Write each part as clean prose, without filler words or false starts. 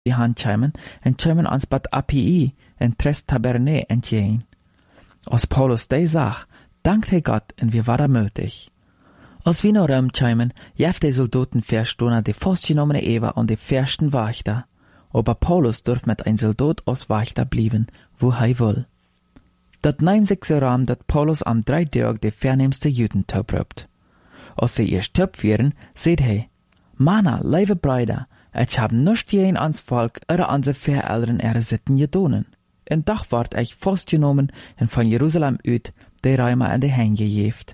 die handcheimen en cheimen ans bad API en tres taberne entjeen. Als Paulus die zag, dankt hij God en wir waren mutig. Als wir naar Rom cheimen, jef de soldaten verstonen de vastgenommene Eva an de versten Wachter. Aber Paulus durft met ein Soldat als Wachter blieben, wo hij wil. Dat neemt zich zo raam dat Paulus am 3 Tag de verneemste Juden toeproept. Als ze eerst top wären, seht hij, Mana, lieve Brüder, ich hab nicht jen ans Volk oder an se Vereltern ihre Sitten gedonen. En dag ward ich vastgenommen en van Jerusalem uit de Römer in de Hände gejeft.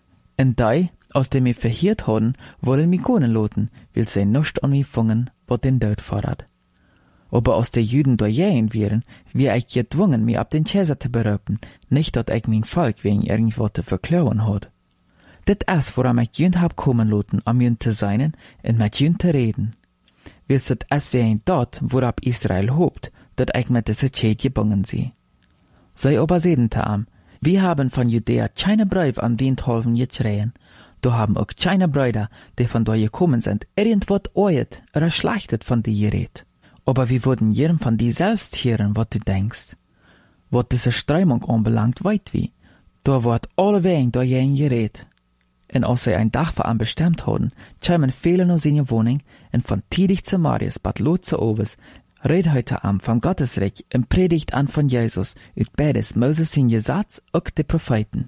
En die, als die mich verhiert hadden, wollen mich gehen lassen, weil sie nicht an mich fangen, was den Tod fordert. Aber als die Juden da jähen wären, wie ich gedwungen, mich ab den Käser zu berufen, nicht, dass ich mein Volk wegen irgendwas zu verklauen hat. Dit ist, woran ich Jünd hab kommen lassen, am Jünd zu sein und mit Jünd zu reden. Willst het es wie ein dort, worab Israel hofft, dat ich mit dieser Zeit gebunden sie. Sei aber sehen am, wir haben von Judäa keine Brief an den Tolven geschrien, da haben auch keine Brüder, die von da gekommen sind, irgendwas oet oder schlechtet von dir geredet. Aber wir würden jedem von dir selbst hören, was du denkst. Was diese Strömung anbelangt, weit wie. Da wird alle wegen da jeden geredet. En als sie ein Dach für an bestimmt hadden, kämen viele nach seine Wohnung, en von tidig zu Marius, bad Lot zu Obers, red heute am von Gottesreich en predigt an von Jesus, ut beides Moses sein Gesetz und die Propheten.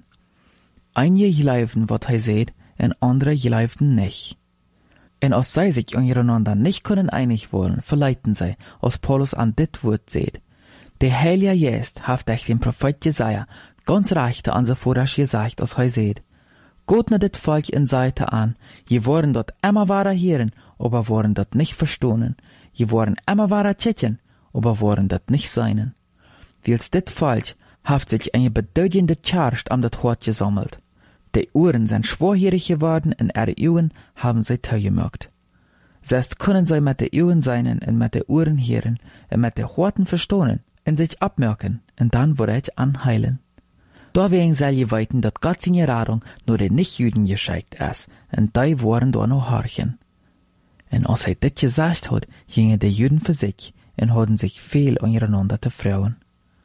Einige geloofden wat hij seht, en andere geloofden nicht. En als sie sich untereinander nicht können einig wollen, verleiten sie, als Paulus an dit Wort seht. Der Heilige Geist haft euch den Prophet Jesaja ganz recht an se Vordersch gesagt, als hij seht. Gott na dit Volk in Seite an, je worden dort immer wahrer hören, aber worden dort nicht verstohnen, je worden immer wahrer tschetchen, aber worden dort nicht seinen. Wils dit Volk haft sich eine bedeutende Charst am dat Hort gesammelt. Die Uhren sind schwerhörig geworden und ihre Augen haben sie teugemacht. Selbst können sie mit den Augen seinen und mit den Uhren hören und mit den Horten verstohnen und sich abmerken und dann würde ich anheilen. Deswegen soll je weiten, dass Gott seine Radung nur den Nichtjuden geschickt ist, und die waren da noch horchen. Und als er das gesagt hat, gingen die Juden für sich und hatten sich viel untereinander zu frauen.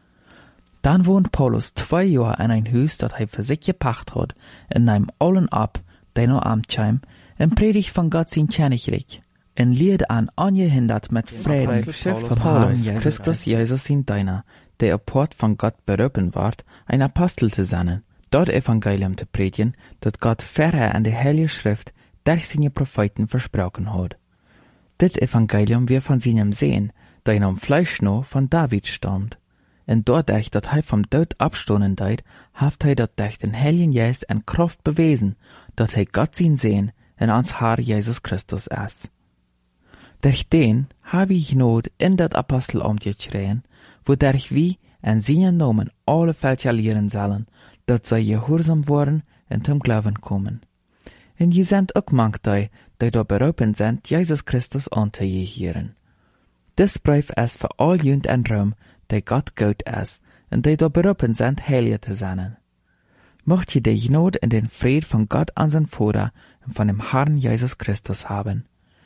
Dann wohnt Paulus 2 Jahre in ein Haus, das er für sich gepacht hat, und nahm allen ab, die noch amtscheim, und predigt von Gott sein Königreich, und lehrt an angehindert mit Frieden vom Herrn Christus Jesus in deiner, der apart von Gott berufen ward, ein Apostel zu sein, dort Evangelium zu predigen, das Gott vorher an der Heilige Schrift durch seine Propheten versprochen hat. Dit Evangelium wir von seinem Sehen, der in am Fleisch noch von David stammt. Und dadurch, dass er vom Tod abstoßen deit, haft er dat durch den Heiligen Geist en Kraft bewiesen, dass er Gott sein Sehen und ans Herr Jesus Christus ist. Durch den habe ich Not in dat Apostelamt geschrien, wodurch wir in seinen Namen alle Völker lehren sollen, dass sie gehorsam worden und zum Glauben kommen. Und je sind auch manche, die da berufen sind, Jesus Christus anzuhören. Das Brief ist für all Jünd in Rom, die Gott gut ist, und die da berufen sind, heilig zu sein. Mocht je die Not in den Fried von Gott an sein Vater und von dem Herrn Jesus Christus haben.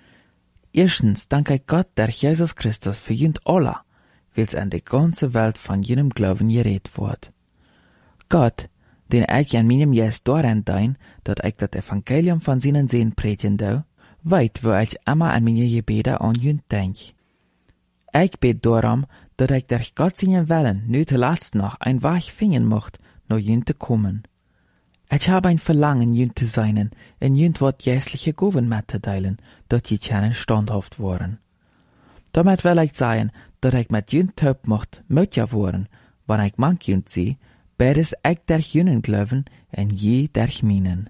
Erstens danke ich Gott durch Jesus Christus für Jünd alle, wils an die ganze Welt von jenem Glauben geredet wird. Gott, den ich an meinem Geist daran dein, dass ich das Evangelium von seinen Sehen predigen do, weit, wo ich immer an meine Gebete an Jünd denk. Ich bet darum, dass ich durch Gott seinen Willen nu zuletzt noch ein Weg finden mocht, nach Jünd zu kommen. Ich habe ein Verlangen, Jünd zu sein, und Jünd wird jährliche Gaben mitzuteilen, dass die Tschänen standhaft waren. Damit will ich sagen, dass ich mit Jünd taub mocht, mötja worden, wann ich manch Jünd sie, beides ich durch Jünden glauben, und je durch meinen.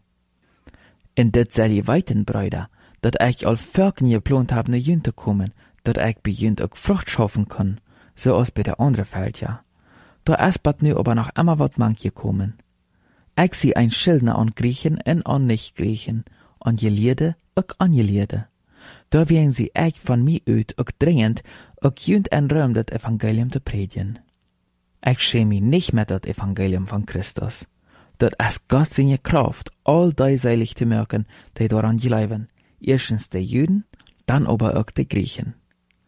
Und das soll je weiten, Brüder, dass ich all Völkern geplant habe, nach Jünd zu kommen, dass ich bei Jünd auch Frucht schaffen kann, so als bei der anderen Völker. Da ist bald nu aber noch immer wat manch gekommen. Ich sie ein Schildner an Griechen und an Nicht-Griechen, an Gelehrte und Angelehrte. Da werden sie echt von mir uit auch dringend, auch Jünd in Rom das Evangelium zu predigen. Ich schäme mich nicht mit das Evangelium von Christus. Dort ist Gott seine Kraft, all die seilig zu merken, die daran glauben. Erstens die Juden, dann aber auch die Griechen.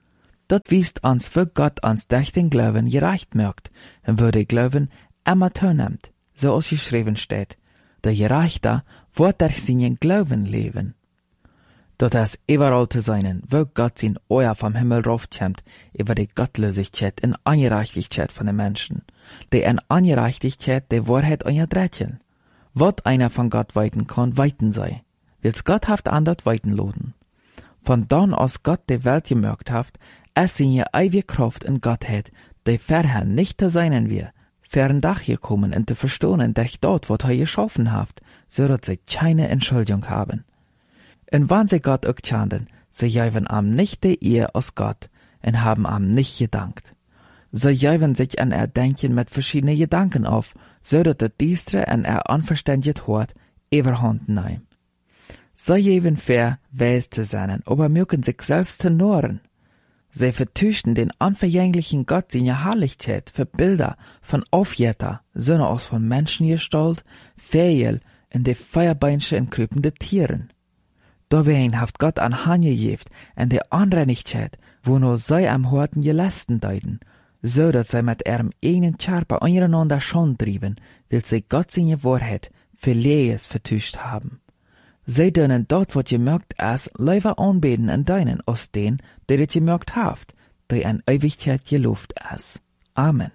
Dat wiest ans, wo Gott ans durch den Glauben gereicht mögt, und wo der Glauben immer toenimmt, so als geschrieben steht, der Gerechter wird durch seinen Glauben leben. Dort es überall zu sein, wo Gott sein Euer vom Himmel raufkommt, über die Gottlosigkeit und Ungerechtigkeit von den Menschen, die in Ungerechtigkeit die Wahrheit unterdrücken. Was einer von Gott weiten kann, weiten sei, wills Gott haft andert weiten loden. Von dann aus Gott die Welt gemerkt haft, es seine ewige Kraft in Gottheit, die vorher nicht zu sein wir, fern Dach gekommen und zu verstehen durch dort, was er geschaffen haft, so dass sie keine Entschuldigung haben. Und wann sie Gott auch schanden, sie jäven am nicht die Ehe aus Gott und haben am nicht gedankt. Sie jäven sich an Denken mit verschiedenen Gedanken auf, so dass der Diestre an unverständigt Hort überhand nahm. Sie jäven fair, weis zu sein, aber mögen sich selbst zu noren. Sie vertuschten den unvergänglichen Gott seine Herrlichkeit für Bilder von Aufjetter, sondern aus von Menschengestalt, Fähel und die Feuerbeinsche und krüpende Tieren. Dawein haft Gott an Hanje jeft en de Unreinigkeit, wo nur sei am Horten gelasten deuten, so dass sie mit ihrem eigenen Körper untereinander schon trieben, will sie Gott seine Wahrheit für Lees vertuscht haben. Sie dürfen dort, was gemerkt ist, lieber anbeten und deinen aus den, der es gemerkt haft, die an Ewigkeit gelobt ist. Amen.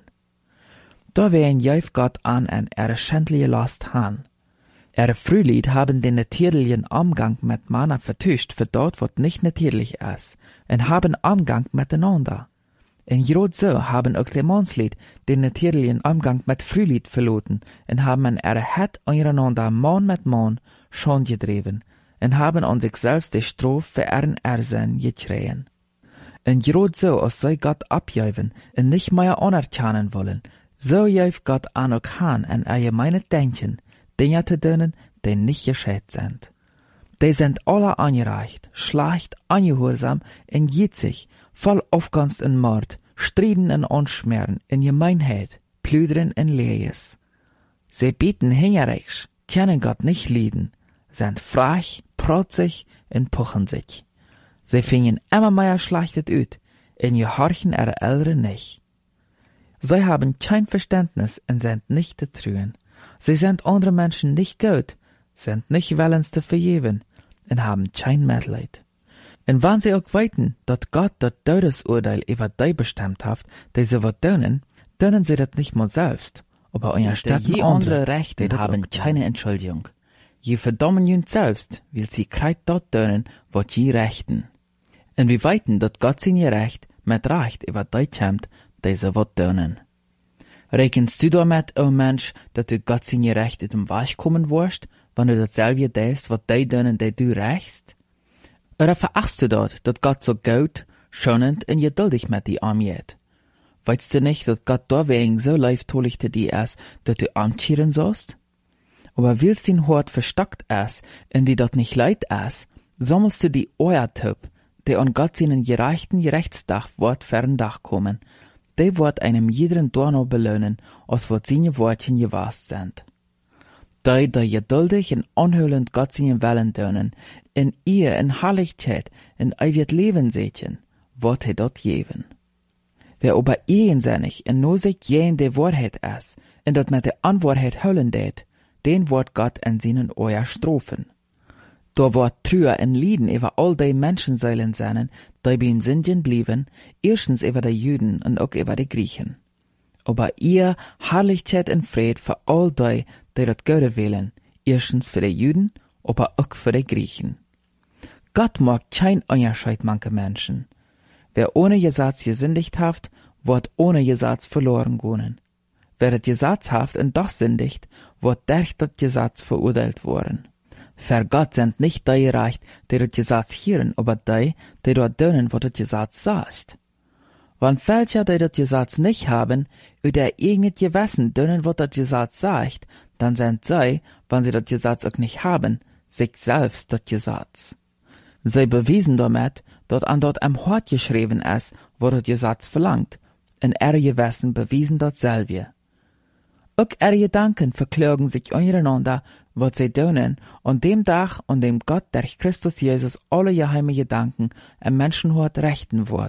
Dawein jäuf Gott an ihre schändliche Last han. Ihre Frühlied haben den natürlichen Umgang mit Manna vertuscht für dort, was nicht natürlich ist, und haben Umgang miteinander. In Jod so haben auch die Mannslied den natürlichen Umgang mit Frühlied verloren und haben an ihre Het untereinander Mann mit Mann schon gedreven und haben an sich selbst die Strophe für ihren Ersinn gekriegen. In Jod so, als sei Gott abjäuven und nicht mehr anerkennen wollen, so jäuft Gott an auch han an allgemeine Denken, Dinge zu tun, die nicht gescheit sind. Die sind alle angereicht, schlecht, ungehorsam und jitzig, voll Aufgunst und Mord, Striden und Unschmerzen, in Gemeinheit, Plüdern und Lehes. Sie bieten hingerichs, können Gott nicht lieben, sind frech, protzig und puchen sich. Sie fingen immer mehr schlechtet ut, und gehorchen ihre Eltern nicht. Sie haben kein Verständnis und sind nicht zu trüen. Sie sind andere Menschen nicht gut, sind nicht willens zu vergeben und haben kein Mitleid. Und wenn sie auch weiten, dass Gott das Todesurteil über die bestimmt hat, die sie was tun sie das nicht mal selbst, aber anstatt andere Rechte haben keine Entschuldigung. Je verdammen jün selbst, will sie kreit dort tun, was je rechten. Und wir weiten, dass Gott seine Recht mit Recht über die kommt, die sie was tun. Rechenst du damit, o Mensch, dass du Gott seine Recht in den Weg kommen wirst, wenn du dasselbe tust, was die tun, die du rächst? Oder verachtst du dort, dass Gott so gut, schonend und geduldig mit dir umgeht? Weißt du nicht, dass Gott deswegen so leibtolich zu dir ist, dass du amtschieren sollst? Aber willst dein Hort verstockt ist, und die dort nicht leid ist, sammelst du die Euertyp, die an Gott seinen gerechten Gerechtsdach wird fern Dach kommen, die wird einem jeden Dorno belohnen, als wat seine Wortchen gewast sind. Die geduldig und anhörend Gott seinen Willen tun, in ihr in Herrlichkeit in ewig Leben sechen, wird er dort geben. Wer aber einsinnig und nur sich jen die Wahrheit ist, und dort mit der Unwahrheit höllen det, den wird Gott in seinen Euer strafen. Da wird Trüher und Lieden über all die Menschenseelen sein, die beim Sünden blieben, erstens über die Juden und auch über die Griechen. Aber ihr Herrlichkeit und Fried für all die das Gute wählen, erstens für die Juden, aber auch für die Griechen. Gott mag kein Unterscheid manche Menschen. Wer ohne Gesetz gesündigt haft, wird ohne Gesetz verloren gehen. Wer das Gesetz haft und doch sündigt, wird durch das Gesetz verurteilt worden. Für Gott sind nicht die gerecht, die das Gesetz hören, aber die dort tun, was das Gesetz sagt. Wenn welche, die das Gesetz nicht haben, über irgendet Gewissen tun, was das Gesetz sagt, dann sind sie, wenn sie das Gesetz auch nicht haben, sich selbst das Gesetz. Sie bewiesen damit, dass an dort am Hort geschrieben ist, wo das Gesetz verlangt, und ihre Gewissen bewiesen dasselbe. Auch ihre Gedanken verklagen sich untereinander, was sie tun, an dem Tag, an dem Gott durch Christus Jesus alle geheime Gedanken im Menschenhort richten wird,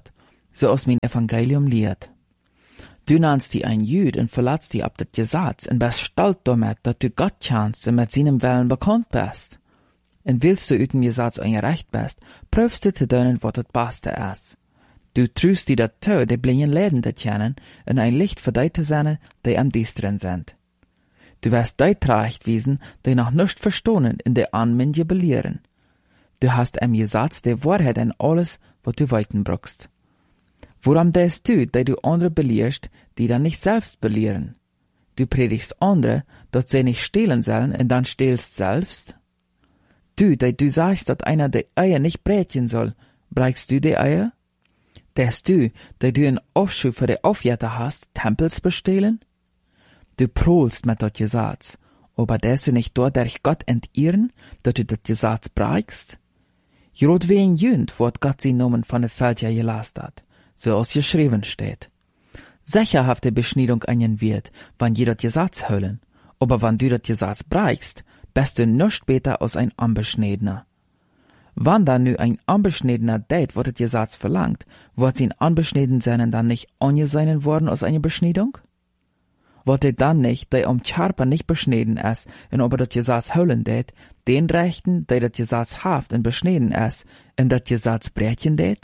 so aus mein Evangelium lehrt. Du nannst die ein Jüd und verlässt die ab das Gesetz und bist stolz damit, dass du Gott kennst und mit seinem Willen bekannt bist. Und willst du üten Gesetz eingerecht bist, prüfst du zu tun, was das Beste ist. Du trust die dazu, die blinden Läden zu kennen und ein Licht für die zu sein, die am Düsteren sind. Du wirst die zurechtwiesen, die noch nicht verstehen in der Anmenge belehren. Du hast im Gesetz die Wahrheit in alles, was du weiten brauchst. Woran denkst du, die du andere belehrst, die dann nicht selbst belehren? Du predigst andere, dass sie nicht stehlen sollen und dann stehlst selbst? Du, die du sagst, dass einer die Eier nicht brechen soll, brechst du die Eier? Denkst du, die du einen Aufschub für die Aufjäter hast, Tempels bestehlen? Du prohlst mit dat Gesetz, aber denkst du nicht dort durch Gott entehren, dass du dat Gesetz brechst? Jrot wie ein Jünd, wird Gott sie Nomen von der Fälscher gelast hat, so als geschrieben steht. Sicherhafte Beschneidung einen wird, wann je dat Gesetz höllen, aber wann du dat Gesetz brechst, bist du noch später als ein Unbeschneidener. Wann da nu ein Unbeschneidener deit, wo das Gesetz verlangt, wird sie unbeschneiden sein dann nicht angesehen worden aus einer Beschneidung? Wird er dann nicht, der Charper nicht beschneiden ist, und ob das Gesetz höllen deit, den Rechten, der das Gesetz haft und beschneiden ist, und das Gesetz brechen deit?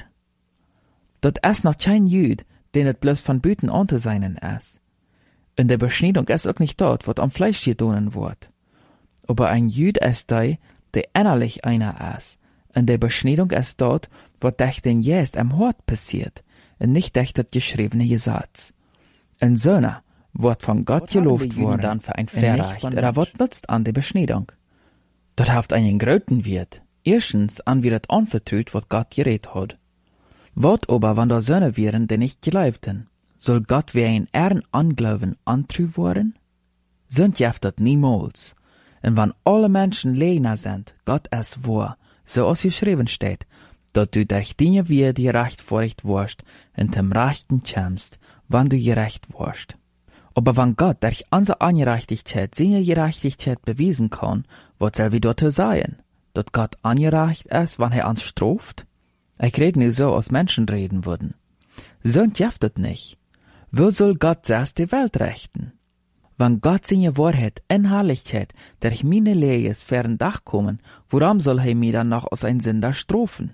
Dort ist noch kein Jüd, den es bloß von Büten anzusehen ist. In der Beschneidung ist auch nicht dort, was am Fleisch getan wird. Aber ein Jüd ist der innerlich einer ist. In der Beschneidung ist dort, was durch den Geist am Hort passiert, und nicht durch das geschriebene Gesetz. Ein Söhne wird von Gott gelobt worden, dann für ein Verrecht, oder wird nutzt an der Beschneidung. Dort haft einen gröten Wirt. Erstens an wie das anvertraut, was Gott geredet hat. Wat aber, wann da Söhne wären, die nicht geleibten, soll Gott wie ein Ehren anglauben antrü worden? Sind jeft dat niemals. Und wann alle Menschen lehner sind, Gott es wahr, so als geschrieben steht, dass du durch Dinge wie die rechtfertigt wirst, und dem Rechten kämst, wann du gerecht wirst. Aber wenn Gott durch unsere Ungerechtigkeit seine Gerechtigkeit bewiesen kann, was soll wir dort sein? Dass Gott ungerecht ist, wenn er uns straft? Ich rede nur so, als Menschen reden würden. So jeftet nicht. Wo soll Gott zuerst die Welt rechten? Wenn Gott seine Wahrheit in Herrlichkeit durch meine Lehres fern Dach kommen, warum soll er mir dann noch als ein Sünder strafen?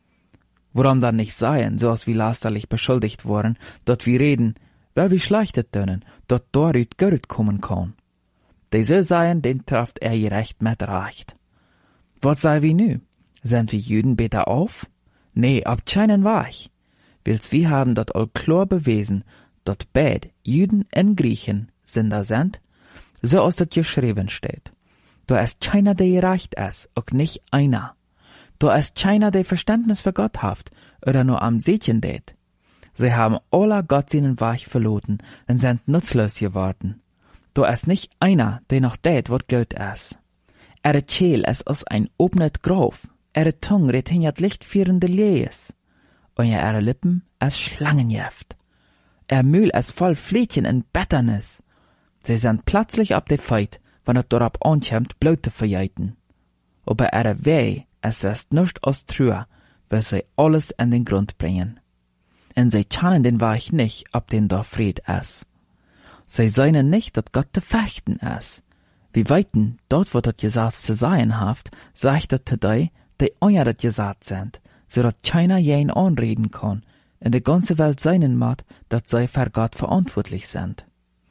Warum dann nicht sein, so als wir lasterlich beschuldigt worden, dort wir reden, weil wir schlechtet können, dort dort Geld kommen kann. Diese seien, den trifft er gerecht mit Recht. Was sei wie nu? Sind wir Jüden beter auf? Nee, ab keinen Weich. Wils wir haben dort all klar bewiesen, dort beid Jüden und Griechen Sünder sind, so als das geschrieben steht. Da ist keiner, der gerecht ist, auch nicht einer. Da ist keiner, der Verständnis für Gott haft, oder nur am Seetchen dät. Sie haben alle Gott seinen Weg verloren und sind nutzlos geworden. Da ist nicht einer, der noch dät, was gut ist. Ihre Schäl ist aus ein obnet Graf, ihre Tung retiert lichtführende Lees, und ihre Lippen ist Schlangenjeft. Ihr Mühl ist voll Fliedchen und Betternis. Sie sind plötzlich ab der Feit, wenn es darauf ankommt, Blut zu verjeiten. Aber ihre Weh ist erst nicht aus Trühe, weil sie alles in den Grund bringen. Und sie kennen den Weg nicht, ob den da Fried ist. Sie seien nicht, dass Gott zu fürchten ist. Wie weiten, dort wo das Gesetz zu sein haft, sagt er zu die euer das Gesetz sind, so dass keiner jeden anreden kann, in der ganzen Welt seinen macht, dass sie für Gott verantwortlich sind.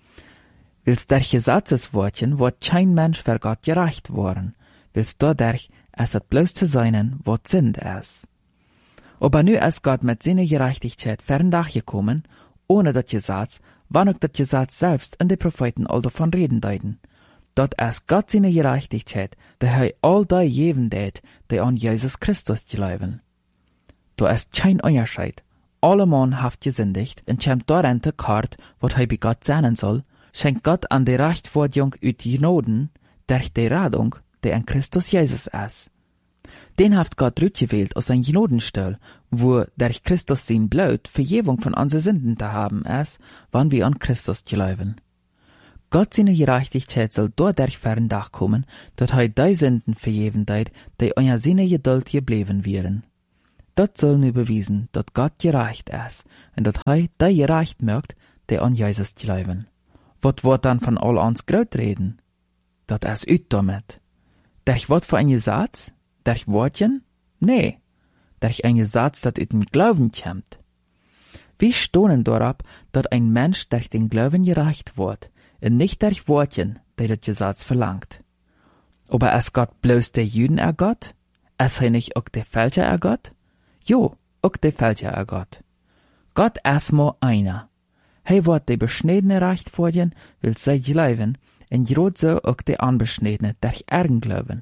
Wils der Gesetzeswortchen wird kein Mensch für Gott gerecht worden, wils dadurch es hat bloß zu seinen, was Sünd ist. Aber nu ist Gott mit seiner Gerechtigkeit fern gekommen, ohne das Gesetz, wann auch das Gesetz selbst in die Propheten all davon reden deuten. Dort ist Gott seine Gerechtigkeit, der er all die geben dät, die an Jesus Christus glauben. Da ist kein Unterschied. Alle Mann haft gesündigt und kommt darin te kart, was er bei Gott sein soll, schenkt Gott an die Rechtfertigung ut Genoden, durch die Radung, die in Christus Jesus ist. Den haft Gott rütgewählt aus ein Genodenstall, wo durch Christus sein Blut Vergebung von unseren Sünden zu haben ist, wann wir an Christus glauben. Gott seine Gerechtigkeit soll dadurch fern Dach kommen, dass er die Sünden vergeben deit, die unter seine Geduld geblieben wären. dat soll nu bewiesen, dat Gott gerecht is, en dat hij die gerecht mögt, die an Jesus glauben. Wat wordt dan van al ons groot reden? Dat is uit damit. Durch wat voor een Satz? Durch Wortchen? Nee, durch een Satz, dat uit dem Glauben kommt. Wir stonen daarop, dat ein Mensch durch den Glauben gerecht wordt, en nicht durch Wortchen, die dat Gesetz verlangt. Aber ist Gott bloß der Juden Gott? Ist er nicht auch der Fälscher Gott? Jo, auch der Fälscher Gott. Gott ist nur einer. Hij wird die Beschniedene recht worden, will sie glauben, en grot so auch die Unbeschniedene durch ihren Glauben.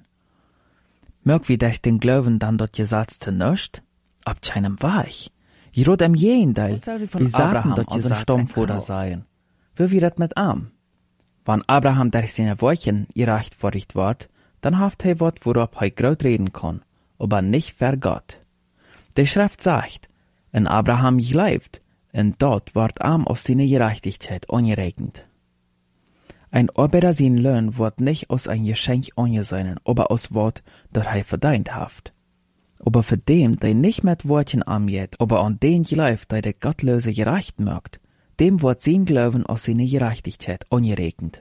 Mög wie durch den Glauben dann dort Gesetz zu nicht? Ab keinem Weich. Grot am Gegenteil, wie sagten dort Gesetz Stammvater seien. Wie wird das mit Am? Wenn Abraham durch seine Wortchen gerecht verricht wird, dann haft er wat, worüber er groß reden kann, aber nicht für Gott. Die Schrift sagt, in Abraham gelebt, und dort wird Am aus seiner Gerechtigkeit angerechnet. Ein Arbeiter sein Lohn wird nicht aus ein Geschenk angesehen, aber aus Wort, das er verdient haft. Aber für dem, der nicht mit Wortchen angeht, aber an den gelebt, der Gottlose gerecht mögt, dem wird sein Glauben aus seiner Gerechtigkeit angerechnet.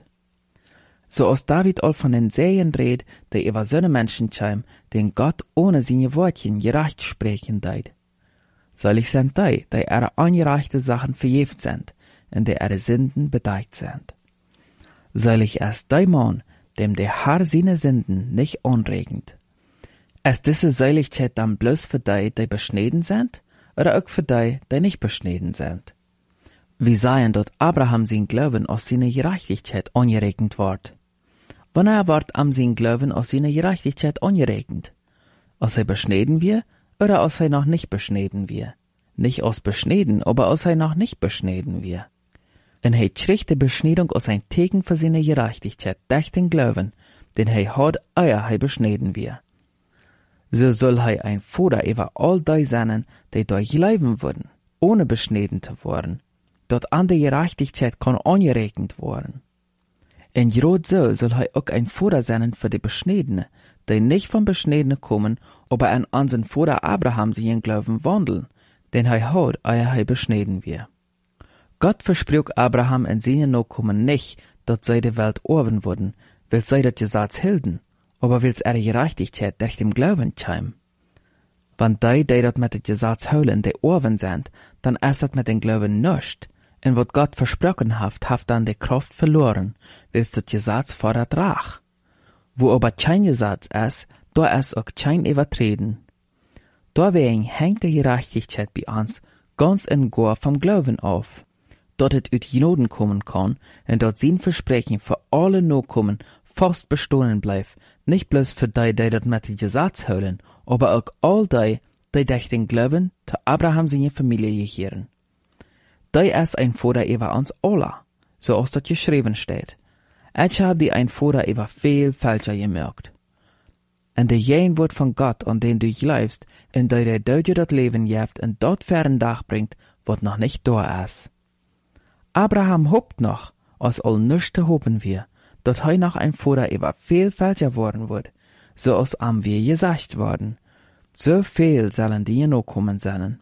So als David all von den Sehen redet, der über seine Menschen kam, den Gott ohne seine Wortchen gerecht sprechen deit. Selig sind die ihre angereichte Sachen verjeft sind, und die ihre Sünden bedeckt sind. Selig ist der Mann, dem der Herr seine Sünden nicht anregend. Ist diese Seligkeit dann bloß für die beschnitten sind, oder auch für die nicht beschnitten sind? Wir sehen, dass Abraham sein Glauben aus seiner Gerechtigkeit angerechnet wird. Wann wird am sein Glauben aus seiner Gerechtigkeit angerechnet? Aus er beschnitten wir, oder aus er noch nicht beschnitten wir? Nicht aus beschnitten, aber aus er noch nicht beschnitten wir. Und er kriegt die Beschneidung aus ein Tegen für seine Gerechtigkeit durch den Glauben, den er hat, er beschnitten wir. So soll er ein Vater über all die sein, die durch leben würden, ohne beschnitten zu werden, dort an der Gerechtigkeit kann angerechnet werden. En grad so soll er auch ein Vater sein für die Beschnittene, die nicht vom Beschnittene kommen, aber an unseren Vater Abraham sie in Glauben wandeln, denn er hat, er beschnitten wir. Gott versprach Abraham und seine Nachkommen nicht, dass sie die Welt erben würden, weil sie das Gesetz hielten, aber weil ihre Gerechtigkeit durch den Glauben kam. Wenn die das mit dem Gesetz holen, die erben sind, dann ist das mit dem Glauben nicht. Und was Gott versprochen hat dann die Kraft verloren, weil das Gesetz fordert Rach. Wo aber kein Gesetz ist, da ist auch kein Übertreten. Deswegen hängt die Gerechtigkeit bei uns ganz und gar vom Glauben auf. Dort es uit Gnoden kommen kann, und dort sein Versprechen für alle Nachkommen fast bestehen bleibt, nicht bloß für die das mit dem Gesetz holen, aber auch all die durch den Glauben zu Abraham seine Familie gehören. Die ist ein Vater über uns alle, so als das geschrieben steht. Ich habe die ein Vater über viel Falscher gemerkt. Und der jen wird von Gott, an den du glaubst, und der dir das Leben gibt und dort fern Dach bringt, wird noch nicht da ist. Abraham hofft noch, als all nichts hoffen wir, dass er noch ein Vater über viel Falscher worden wird, so als am wir gesagt worden. So viel sollen die noch kommen sollen.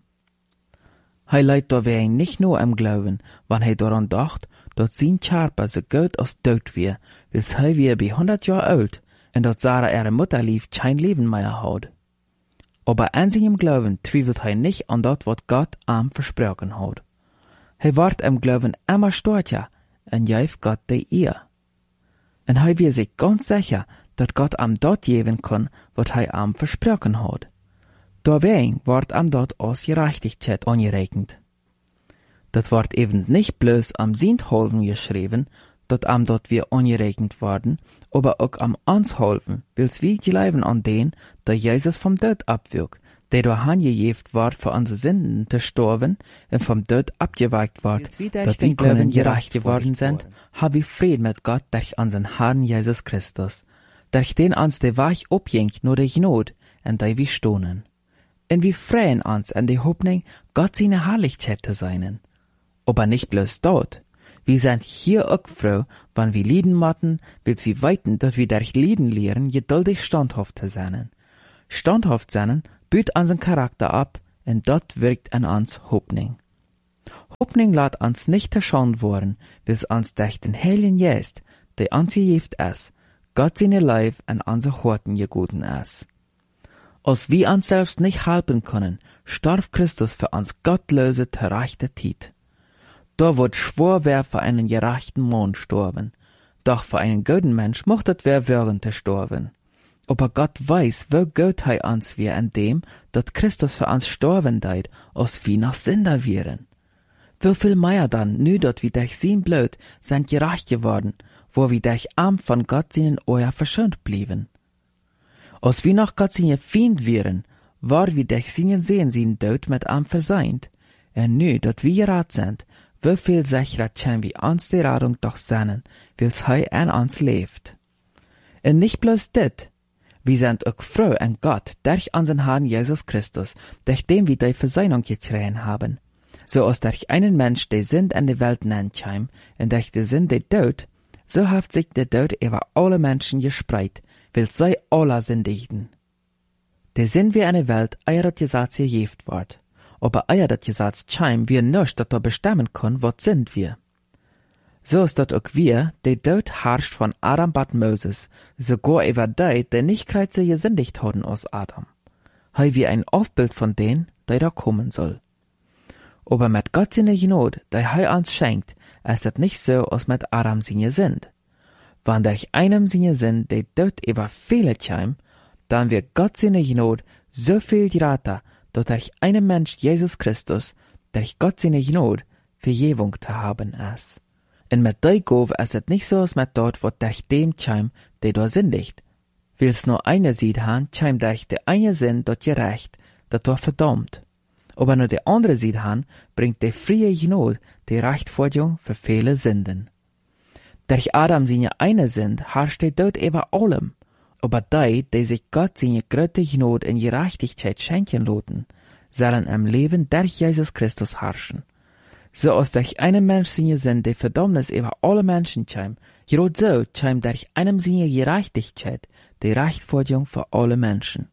Er leidt dabei nicht nur am Glauben, wenn er daran dacht, dass sein Körper so gut als tot wir, weil er wir bei 100 Jahre alt und dass Sarah ihre Mutter lief kein Leben mehr hat. Aber an seinem Glauben zweifelt er nicht an das, was Gott ihm versprochen hat. Er wird im Glauben immer stärker und gibt Gott die Ehre. Und er wird sich ganz sicher, dass Gott ihm dort geben kann, was er ihm versprochen hat. Deswegen wird ihm dort aus Gerechtigkeit angerechnet. Das wird eben nicht bloß am Sintholfen geschrieben, dass ihm dort wir angerechnet werden, aber auch am uns helfen, weil's wir glauben an den, der Jesus vom Tod abwirkt, der durch angejeft wird für unsere Sünden zu sterben und vom Tod abgeweicht wird, dass wir können gerecht geworden sind, haben wir Frieden mit Gott durch unseren Herrn Jesus Christus, durch den uns der Weg abjängt nur durch Not, und der wir stohnen. Und wir freuen uns an die Hoffnung, Gott seine Herrlichkeit zu sein. Aber nicht bloß dort. Wir sind hier auch froh, wenn wir lieden matten, weil wir weiten, dass wir durch Lieden lehren, geduldig standhaft zu sein. Standhaft sein, büt unseren Charakter ab, und dort wirkt an uns Hoffnung. Hoffnung lässt uns nicht erschaunt worden, wils uns durch den Heiligen Geist, der uns gegeben ist, Gott seine Leib an unsere Horten gegeben ist. Als wir uns selbst nicht helfen können, starb Christus für uns gottlose, gerechte Zeit. Da wird schwor wer für einen gerechten Mann sterben, doch für einen guten Mensch mochtet wer würgen zu sterben. Aber Gott weiß, wie gut er uns wir an dem, dat Christus für uns sterben deit, als wir noch Sünder wären. Wie viel mehr dann, nu dat wir durch sein Blut sind gerecht geworden, wo wir durch Arm von Gott seinen Euer verschont blieben. Als wir noch Gott seine Feind wären, war wir durch seinen Sehen sein Tod mit Arm verseint. Und nu dat wir gerat sind, wie viel sicherer können wir uns die Radung doch sehnen, wils er an uns lebt. Und nicht bloß dit, wir sind auch froh an Gott durch unseren Herrn Jesus Christus, durch den wir die Versöhnung gekriegt haben. So als durch einen Mensch die Sünd in die Welt nennt heim, und durch die Sünd der Tod, so hat sich der Tod über alle Menschen gespreit, weil sie alle sündigten. Die sind wir in der Welt, eier das Gesetz gejeft wird, aber eier das Gesetz heim wir nicht, dat da bestimmen können, was sind wir. So ist dat auch wir, der Tod herrscht von Adam bat Moses, sogar über die nicht kreise gesündigt haben aus Adam. Hei wie ein Aufbild von denen, der da kommen soll. Aber mit Gott seine Gnade, der er uns schenkt, ist es nicht so, als mit Adam seine Sünd. Wenn durch einem seine Sünd der Tod über viele käme, dann wird Gott seine Gnade so viel greater, dass durch einen Mensch Jesus Christus, durch Gott seine Gnade, Vergebung zu haben ist. Und mit der Gabe ist es nicht so, als mit dort, was durch dem käme, der da sündigt. Will's nur eine Seite haben, käme durch der eine Sünd dort gerecht, dat da verdammt. Aber nur der andere Seite haben, bringt der freie Gnade die Rechtfertigung für viele Sünden. Durch Adam seine eine Sünd herrscht der Tod über allem, aber die sich Gott seine große Gnade in Gerechtigkeit schenken lassen, sollen im Leben durch Jesus Christus herrschen. So als durch einen Mensch seine Sünd die Verdammnis über alle Menschen käme, gerade so käme durch einem seine Gerechtigkeit die Rechtfertigung für alle Menschen.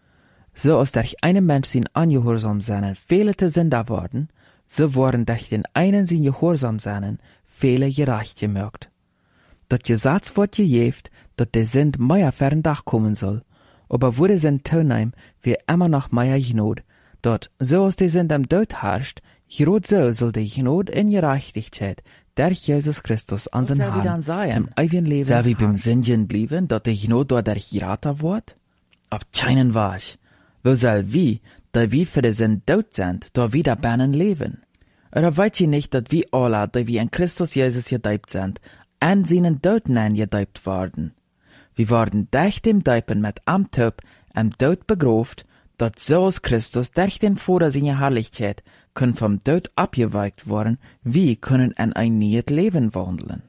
So als durch einen Mensch sein Ungehorsam seinen viele Sünder worden, so wurden durch den einen sein Gehorsam seinen viele gerecht gemerkt. Das Gesetz wird gejeft, dass der Sünd mehr fern Dach kommen soll, aber wurde sein Tonheim wie immer noch mehr Gnade, dort so als der Sünd am Tod herrscht, gerade so soll die Gnade in Gerechtigkeit durch Jesus Christus an den Herrn im ewigen Leben soll wie beim Sündchen blieben, dass die Gnade dort durch Gerata wird? Ab keinen Wasch. Wo soll wie, da wir für den Sünd tot sind, da wieder bannen leben? Oder weißt ihr nicht, dass wir alle, die wir in Christus Jesus gedeibt sind, an seinen Toten eingedeibt worden? Wir wurden durch den Deipen mit am Tod am Tod begraft, dat so als Christus durch den Vater seiner Herrlichkeit können vom Tod abgeweicht worden, wir können in ein neues Leben wandeln.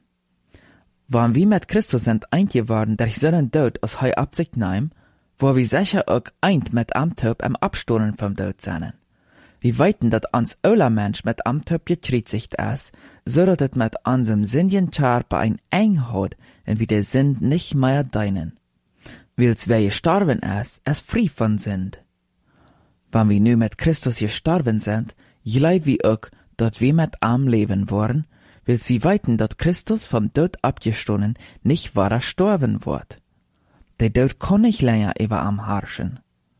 Wenn wir mit Christus sind eingeworden durch seinen Tod aus hei Absicht nehmen, wo wir sicher auch eint mit am Tod am Abstoßen vom Tod sind. Wir weiten, dass uns aller Mensch mit am Tod gekreuzigt ist, so dass es mit unserem sündigen Körper ein eng hat und wir der Sünd nicht mehr deinen. Weil's wer gestorben ist frei von Sünd. Wenn wir nu mit Christus gestorben sind, glauben wir auch, dass wir mit ihm leben wollen, weil's wir weiten, dass Christus vom Tod abgestoßen nicht wahrer sterben wird. Der Tod kann nicht länger über ihm herrschen.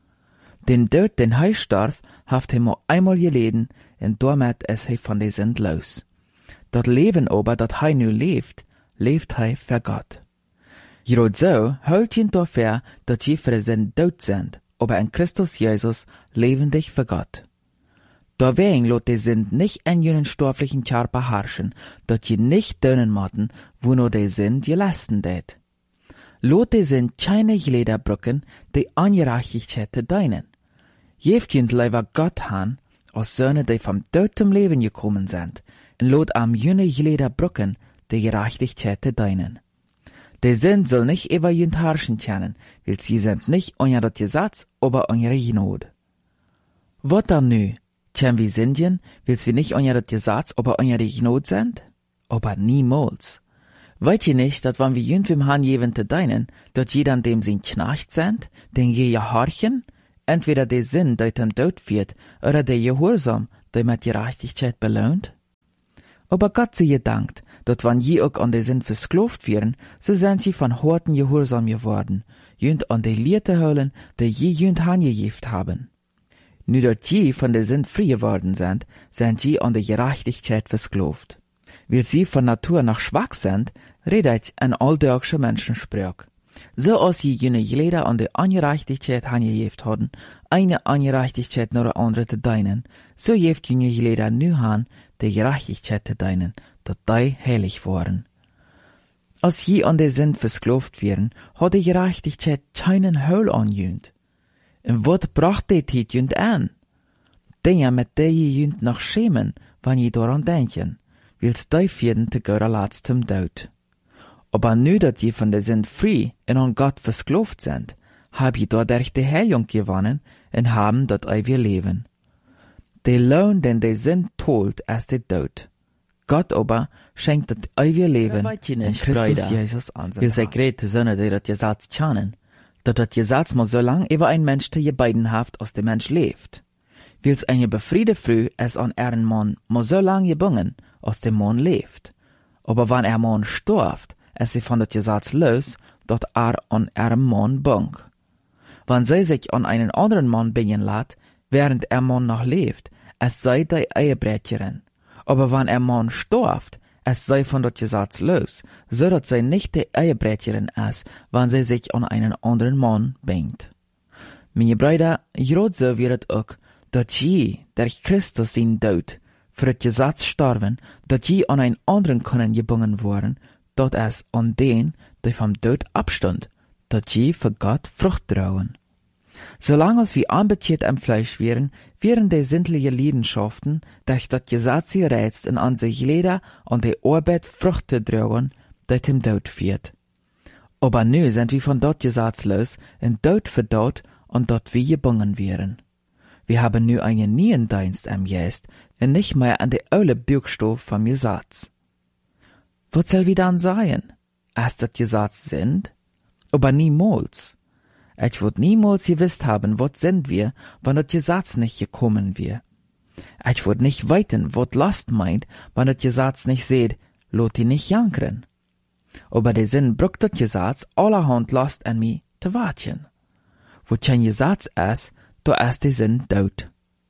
Den Tod, den er starb, hat er nur einmal geleden, und damit ist er von der Sünd los. Das Leben aber, das er nu lebt er für Gott. Gerade so hält ihn dafür, dass sie für die Sünd tot sind, aber in Christus Jesus lebendig für Gott. Deswegen lässt die Sünd nicht in jenen stofflichen Körper herrschen, dass sie nicht dönen mochten, wo nur die Sünd gelassen det. Lot die Sünd keine Lederbrücken, die Ungerechtigkeit zu deinen. Jeft jent leider Gott han, als Söhne, die vom Tod zum Leben gekommen sind, und lot am jene Lederbrücken, die Gerechtigkeit zu deinen. Die Sünd soll nicht über jent herrschen können, weil sie sind nicht unter das Gesetz, aber unter Gnade. Was dann nu? Können wir sündigen, weil wir nicht unter das Gesetz, aber unter die Gnade sind? Aber niemals. Weißt ihr nicht, dass wenn wir jünd im Herrn jewen te deinen, dass jeder an dem sie Knecht sind, den je ja horchen, entweder der Sinn, der dem Tod wird, oder der Gehorsam, der mit Gerechtigkeit belohnt? Aber Gott sei gedankt, dat wann je auch an der Sinn versklavt werden, so sind sie von harten Gehorsam geworden, jünd an der Leute holen, die je jünd hangejeft haben. Nu dat je von der Sinn frei geworden sind je an der Gerechtigkeit versklavt. Weil sie von Natur nach schwach sind, redet ein alldeutscher Menschensprach. So als je jene Glieder an der Ungerechtigkeit hangejeft hadden, eine Ungerechtigkeit nach der andere te deinen, so jeft jene Glieder nu han, der Gerechtigkeit te deinen, dat die heilig waren. Als je an der Sinn versklavt werden, hat die Gerechtigkeit keinen Heul anjünd. Und wat bracht die Tijd jünd an? Dinge, mit der je jünd noch schämen, wann je daran denken, wils die vierden te geurer letztem Tod. Aber nu dat je von der Sinn frei und an Gott versklavt sind, hab je dadurch die Heilung gewonnen und haben dat ewige Leben. Der Lohn, den der Sinn tolt, ist der Tod. Gott aber schenkt das ewige Leben in Christus Jesus an. Wir sei grete Söhne, die dat Gesetz kennen, dat das Gesetz mal so lang über ein Mensch te gebeiden haft, als der Mensch lebt. Wils eine befriede Früh es an ihren Mann mal so lang gebungen, als der Mann lebt. Aber wann Mann stirbt, es sie von das Gesetz los, dat an ihrem Mann bunk. Wann sie sich an einen anderen Mann bingen lässt, während Mann noch lebt, es sei die Ehebrecherin. Aber wenn Mann stirbt, es sei von das Gesetz los, so dass sie nicht die Ehebrecherin ist, wenn sie sich an einen anderen Mann bingt. Meine Brüder, gerade so wird es auch, dass je, durch Christus ihn Tod, für das Gesetz starben, dass je an einen anderen können gebungen worden, dat es an den, die vom Tod abstand, dat je für Gott Frucht trauen. Solange als wir anbetiert am Fleisch wären die sinnliche Leidenschaften, durch das Gesetz gereizt und an sich Leder an die Arbeit Frucht zu trauen, die dem Tod führt. Aber nu sind wir von dort Gesetz los und Tod für dort und dort wir gebungen wären. Wir haben nu einen neuen Dienst am Geist und nicht mehr an die alte Buchstabe vom Gesetz. Was soll wir dann sein? Erst das Gesetz sind? Aber niemals. Ich würd niemals gewusst haben, was sind wir, wenn das Gesetz nicht gekommen wär. Ich würd nicht weiten, was Last meint, wenn das Gesetz nicht seht, lot die nicht jankern. Aber der Sinn brucht das Gesetz allerhand Last an mich zu warten. Wo kein Gesetz ist, da ist der Sinn tot.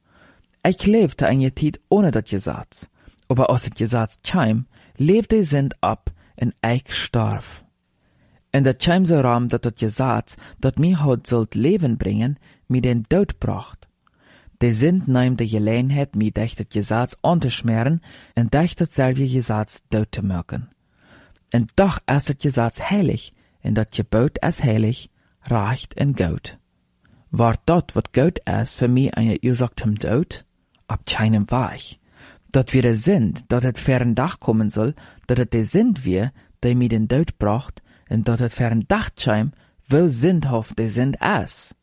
Ich lebte eine Zeit ohne das Gesetz, aber als das Gesetz kam, lebt der Sinn ab und ich starb. Und das kam so ram, dass das Gesetz, das mir heute sollt Leben bringen, mir den Tod bracht. Der Sinn nahm die Gelegenheit, mir durch das Gesetz anzuschmieren und durch dasselbe Gesetz tot zu machen. Und doch ist das Gesetz heilig, und das Gebot ist heilig, recht und gut. War dort, was gut ist, für mich eine Ursache zum Tod? Ab keinem Weg. Dat wir der sind, dat het fern Dach kommen soll, dat het der sind wir, der mir den Tod bracht, und dat het fern Dach scheim, wo sinnhaft der sind ist.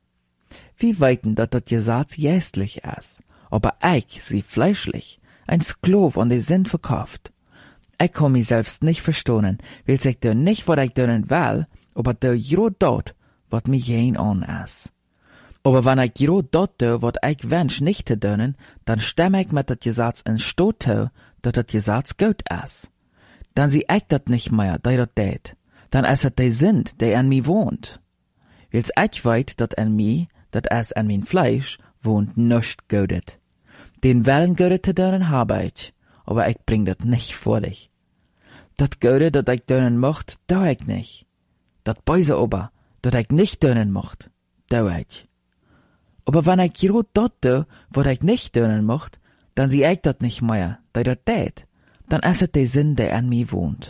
Wir weiten, dat das Gesetz geistlich ist, aber ich, sie fleischlich, ein Sklav an der Sinn verkauft. Ich kann mich selbst nicht verstohnen, will sich da nicht, was ich dönen will, aber da jo dort, wat mir jen an ist. Aber wenn ich jo dort do, wat ich wünsch nicht zu dönen, dann stimme ich mit das Gesetz in Stot zu, dass das Gesetz gut ist. Dann sieh ich dat nicht mehr, der dat tät. Dann ist es der Sinn, der an mir wohnt. Wils ich weit, dat an mir, dat es an mein Fleisch, wohnt nischt Godet. Den Willen Godet zu dönen habe ich, aber ich bring dat nicht vor dich. Dat Godet, dat ich dönen mocht, do ich nicht. Dat Böse aber, dat ich nicht dönen mocht, do ich. Aber wenn ich jo dort do, wat ich nicht dönen mocht, dann sieh ich dat nicht mehr, der dat tät. Dann ist es der Sinn, der an mir wohnt.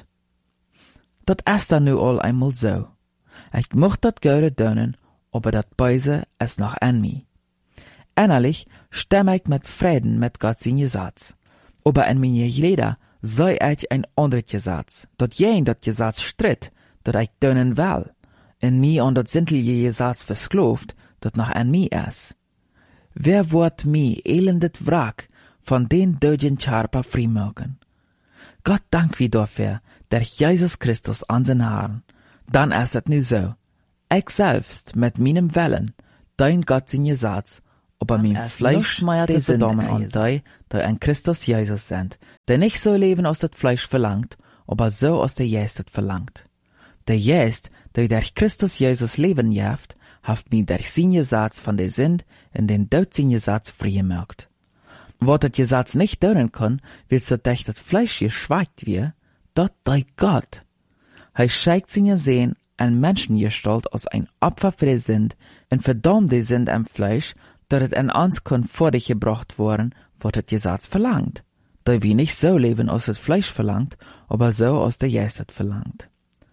Dat ist dann nu all einmal so. Ich mocht dat Gute dönen, aber dat Böse ist noch an mir. Innerlich stimme ich mit Frieden mit Gott sein Gesetz. Aber in meine Glieder sei ich ein anderes Gesetz, dat jen dat Gesetz stritt, dat ich dönen will, in mir an dat sinnliche Gesetz versklavt, dat noch an mir ist. Wer wird mir elendet Wrack von den döden Charpa freimachen? Gott dank wie dafür, durch Jesus Christus an den Haaren. Dann ist es nu so. Ich selbst mit meinem Willen dein Gott sind Satz, aber mein Fleisch meiert verdammen an die ein Christus Jesus sind, der nicht so leben aus das Fleisch verlangt, aber so aus der Geist het verlangt. Der Geist, der durch Christus Jesus leben jaft, haft mir durch seine Satz von der Sünd in den Tod seine Satz freigemerkt. Wat het Gesetz nicht tun kann, willst du durch das Fleisch geschweigt wie, dort dei Gott. Hij schickt seine Sehen an Menschengestalt als ein Opfer für die Sünd und verdammt die Sünd am Fleisch, dat het an uns kann vor dich gebracht worden, wat het Gesetz verlangt. Da wir nicht so leben, als das Fleisch verlangt, aber so, als der Geist het verlangt.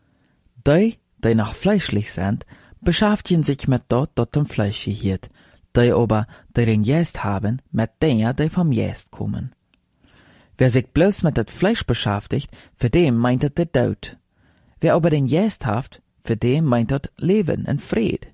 Die noch fleischlich sind, beschäftigen sich mit dort dem Fleisch gehört, die aber, die den Geist haben, mit denen, die vom Geist kommen. Wer sich bloß mit das Fleisch beschäftigt, für den meint het der Tod. Wer aber den Geist haft, für den meint het Leben und Fried.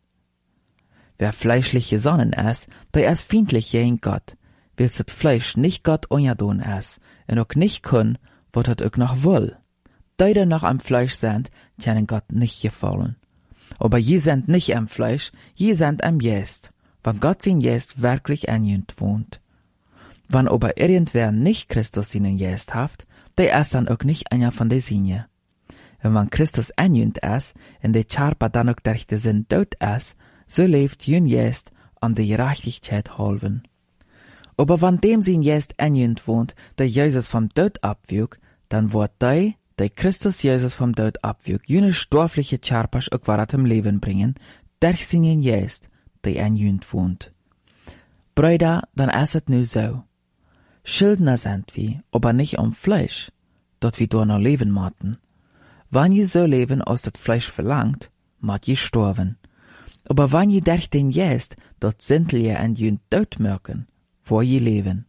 Wer fleischlich gesonnen ist, der ist feindlich gegen Gott, weil das Fleisch nicht Gott ungedon ist und auch nicht kann, was het auch noch will. Die noch am Fleisch sind, können Gott nicht gefallen. Aber je sind nicht am Fleisch, je sind am Geist, wenn Gott sein Geist wirklich an ihnen wohnt. Wenn aber irgendwer nicht Christus seinen Geist haft, der ist dann auch nicht einer von der Sinne. Und wenn Christus an ihnen ist, und der Charpa dann auch durch den Sinn tot ist, so lebt jün Geist an der Gerechtigkeit halben. Aber wenn dem sein Geist an ihnen wohnt, der Jesus vom Tod abwürgt, dann wird der Christus Jesus vom Tod abwürgt, jene stoffliche Charpas auch wieder zum Leben bringen, durch seinen Geist, der an ihnen wohnt. Brüder, dann ist es nu so. Schuldner sind wir, aber nicht am Fleisch, dort wir durch noch leben mochten. Wenn je so leben, als das Fleisch verlangt, mott je sterben. Aber wenn je durch den Geist, dort sind je an jün Tod merken, wo je leben.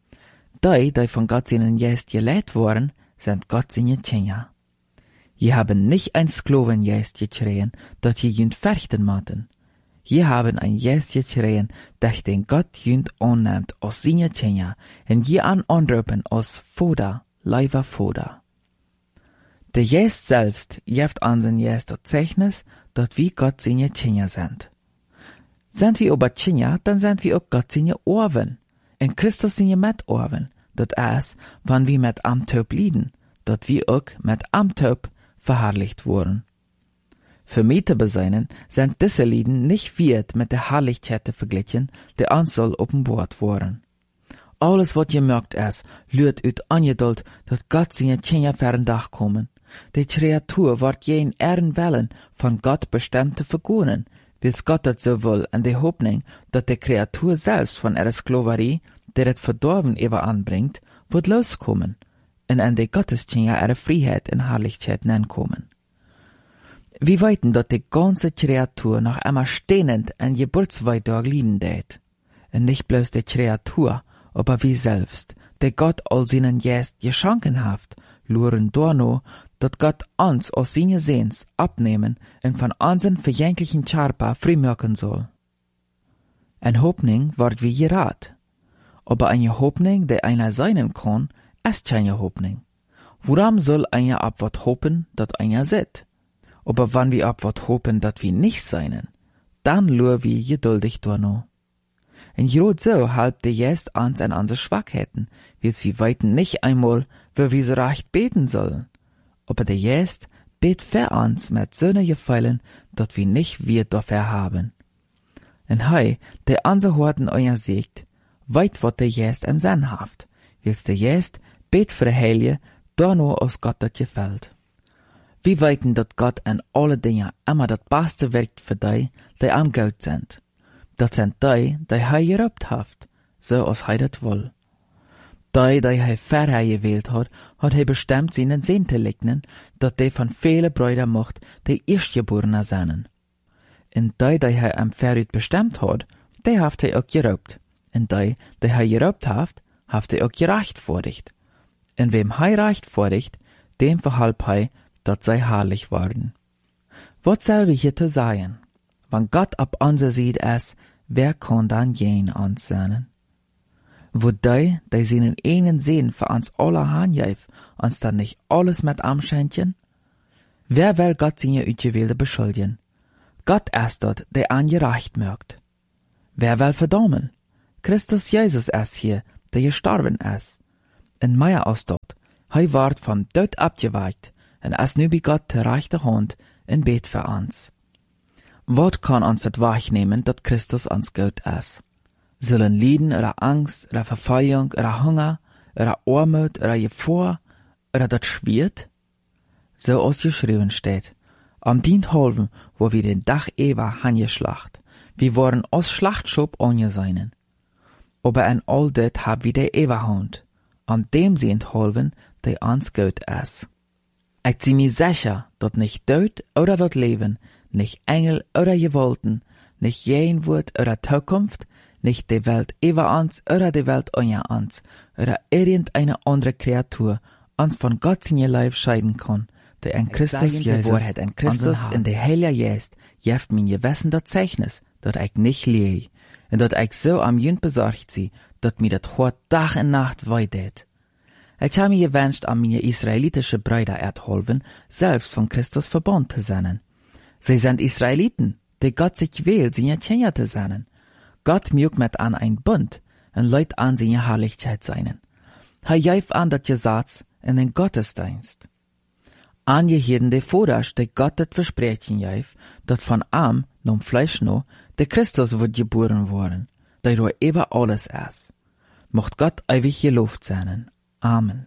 Die von Gott seinen Geist gelehrt worden, sind Gott seine Kinder. Je haben nicht ein Sklavengeist geschrien, dort je jünd fürchten mochten. Je haben ein Geist geschrien, durch den Gott jünd annimmt aus seine Kinder, und je anrufen aus Vater, lieber Vater. Der Geist selbst gibt unseren Geist das Zeichnis, dort wie Gott seine Kinder sind. Sind wir aber Kinder, dann sind wir auch Gott seine Orven. In Christus seine Mitorven. Dat is, wann wir mit am Tod lieden, dat wir auch mit am Tod verherrlicht wurden. Für mich zu beseinen, sind diese Lieden nicht wert mit der Herrlichkeit verglichen, die uns soll offenbart worden. Alles, was gemerkt ist, lürt uit Angeduld, dat Gott seine Kinder für den Dach kommen. Die Kreatur wird jeden Ehrenwillen von Gott bestimmt zu vergonnen, wils Gott das so will, in der Hoffnung, dat die Kreatur selbst von ihrer Sklaverei, der het verdorben ever anbringt, wird loskommen, und an die Gotteskinder ihre Freiheit und Herrlichkeit kommen. Wir weiten, dass die ganze Kreatur noch einmal stehnend an Geburtsweitag liegen dät. Und nicht bloß die Kreatur, aber wir selbst, der Gott all seinen Geist geschenken haft, luren dorno, dass Gott uns aus seinen Sehns abnehmen und von unseren verjänglichen Charpa freimerken soll. Ein Hoffnung wird wie gerat. Aber eine Hoffnung, die einer sein kann, ist keine Hoffnung. Woran soll einer ab wat hoffen, dat einer sieht? Aber wenn wir ab wat hoffen, dat wir nicht seinen, dann lur wir geduldig dorno. Und gerade so halb der Geist uns an unsere Schwachheiten, wils wir weiten nicht einmal, wo wir so recht beten sollen. Aber der Geist bet für uns mit so ne Gefallen, dat wir nicht wir dafür haben. Und hei, der unser Horten euer siegt, weit wat der Geist im Sinn haft, wils der Geist bet für Heilige, da nur aus Gott dat gefällt. Wir weiten, dat Gott an alle Dinge immer dat Beste wirkt für die am Gott sind. Dat sind die Hei gerobt haft, so als Hei dat will. Die Hei vorher gewählt hat Hei bestimmt seinen Sehn zu legnen, dat die von viele Brüder mocht, die Erstgeborene seien. Und die Hei am Vorüt bestimmt hat, die haft Hei auch gerobt. Und die Hei gerobt haft Hei auch gerechtfertigt. Und wem Hei rechtfertigt, dem verhalb Hei, dat sei herrlich worden. Was soll wir hier zu sagen? Wenn Gott ab unser sieht es, wer kann dann jen uns sehnen? Wo die seinen einen Sehen für uns alle hanjäf, uns dann nicht alles mit amschenchen? Wer will Gott seine Utgewählte beschuldigen? Gott ist dort, der angerecht mögt. Wer will verdammen? Christus Jesus ist hier, der gestorben ist. En Meier aus dort, hei ward vom Tod abgeweicht, en as nu bei Gott der rechte Hand in Bet für uns. Wat kann uns das wahrnehmen, dat Christus uns gut ist? Sollen Leiden oder Angst oder Verfolgung oder Hunger oder Armut oder Gefahr oder dat schwert? So als geschrieben steht, am dient halben, wo wir den Dach Eva hangeschlacht, wir waren als Schlachtschub angeseinen. Aber in all dit hab wir der Eva Hand, an dem sie enthalben, der uns gut ist. Ich zieh mir sicher, dat nicht Tod oder dat Leben, nicht Engel oder Gewalten, nicht Jenwort oder Zukunft, nicht die Welt über uns oder die Welt unter uns oder irgendeine andere Kreatur uns von Gott in ihr Leib scheiden kann, der in Christus Jesus, in Christus in der Heilige Geist, jeft mir Gewissen dat Zeichnis, dat ich nicht lehe, und dat ich so am Jünd besorgt sie, dat mir dat Hort Tag und Nacht weidet. Ich habe mir gewünscht, an meine israelitische Brüder erdholven, selbst von Christus verbunden zu sein. Sie sind Israeliten, die Gott sich wählt, seine Kinder zu sein. Gott mögt mit an ein Bund und leut an seine Herrlichkeit seinen. Er jäuf an dat Gesetz in den Gottesdienst. Angeheben de Vorderst, de Gott dat Versprechen jäuf, dat von Arm, nom Fleisch no, de Christus wird geboren worden, der durch über alles ist. Mocht Gott ewig gelobt sein. Amen.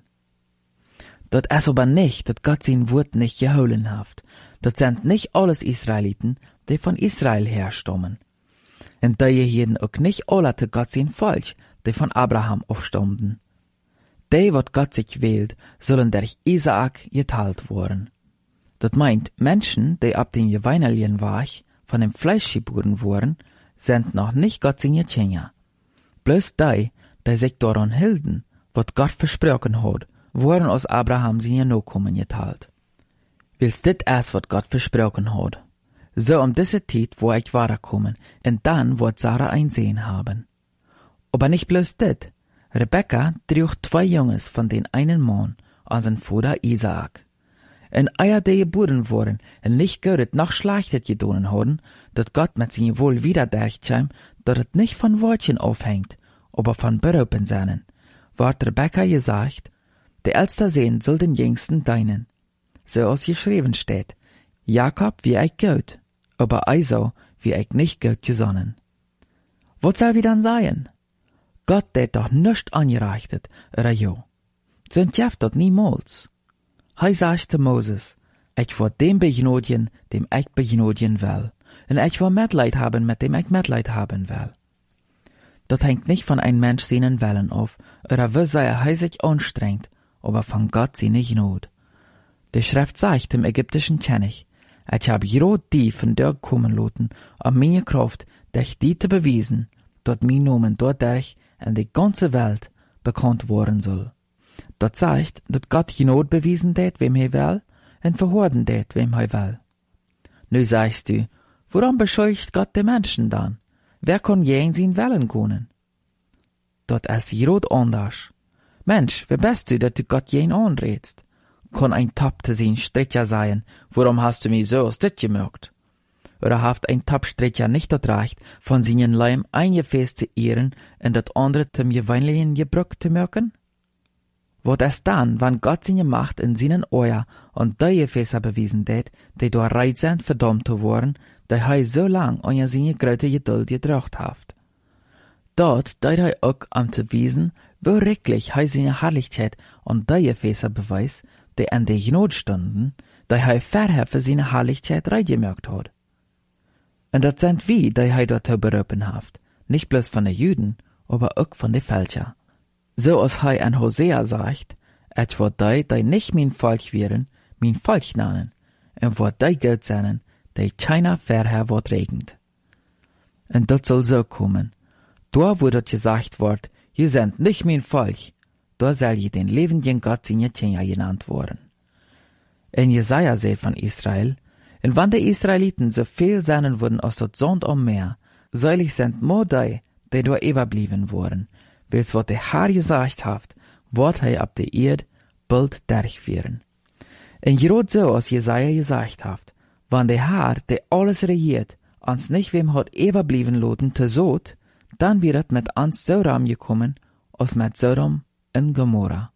Dat ist aber nicht, dat Gott sein Wort nicht geholen haft. Dat sind nicht alles Israeliten, die von Israel herstammen. Und da jeden auch nicht alle zu Gott sein Volk, die von Abraham aufstammten. Die, wat Gott sich wählt, sollen durch Isaak geteilt worden. Dat meint, Menschen, die ab dem Geweinerlien war, von dem Fleisch geboren wurden, sind noch nicht Gott seine Kinder. Bloß die sich daran hielten, wat Gott versprochen hat, wurden aus Abraham seine Nachkommen geteilt. Wils dit erst, wat Gott versprochen hat. So diese Zeit, wo ich weiterkommen, und dann wird Sarah ein Sehen haben. Aber nicht bloß dit. Rebekka trug 2 Junges von den einen Mann an sein Vater Isaak. En eier die geboren wurden, en nicht göret noch schlechtet gedonen haben, dat Gott mit seinem Wohl wieder derchtheim, dat het nicht von Wortchen aufhängt, aber von Berufen seinen. Ward Rebekka gesagt, der älster Sohn soll den jüngsten deinen. So als geschrieben steht, Jakob wie ich gut, aber Esau wie ich nicht gut gesonnen. Was soll wir dann sein? Gott det doch nicht angerechtet, oder jo. Sind jeft dort niemals. Hij sagte Moses, ich will dem begnodigen, dem ich begnodigen will, und ich will Mitleid haben, mit dem ich Mitleid haben will. Das hängt nicht von einem Mensch seinen Willen auf, oder wie sehr er sich anstrengt, aber von Gott seine Gnade. Die Schrift sagt dem ägyptischen König, ich hab grad die von dir kommen lassen, um meine Kraft, dich die zu bewiesen, dat mein Namen dadurch in die ganze Welt bekannt worden soll. Dat zeigt, dat Gott Gnade bewiesen det, wem er will, und verhorden det, wem er will. Nu sagst du, warum bescheucht Gott die Menschen dann? Wer kann je in sein Willen können? Dat ist grad anders. Mensch, wer bist du, dat du Gott jen anredst? Kann ein Top zu sein Stricher sein, warum hast du mich so aus dit gemerkt? Oder haft ein Top-Stricher nicht dat Recht, von seinen Leim ein Gefäß zu ehren und dat andere zum gewöhnlichen Gebrück zu merken? Wat ist dann, wann Gott seine Macht in seinen Ohren und die Gefäße bewiesen det, die durch Reit sind verdammt zu worden, die er so lang unter seine große Geduld gedrückt hat? Dort deit er auch am zu wiesen, wo wirklich er seine Herrlichkeit und die Gefäße beweist, die an der Gnade stunden, die er vorher für seine Herrlichkeit reingemerkt hat. Und das sind wir, die er dazu berufen hat, nicht bloß von den Juden, aber auch von den Fälscher. So als er an Hosea sagt, et wird die nicht mein Volk wären, mein Volk nennen, und wird die Gott sein, die keiner vorher wird regend. Und das soll so kommen. Da, wo das gesagt wird, ihr seid nicht mein Volk, da soll je den lebenden Gott seine Kinder genannt worden. In Jesaja sagt von Israel, und wann die Israeliten so viel sein würden aus dat Sand am Meer, seilig sind nur die da überblieben wurden, wils wat der Herr gesagt hat, wird er ab der Erde bald durchführen. Und gerade so, als Jesaja gesagt hat, wann der Herr, der alles regiert, uns nicht wem hat überblieben lassen, zu Sod, dann wird het mit ans Sodom gekommen, als mit Sodom en Gomorra.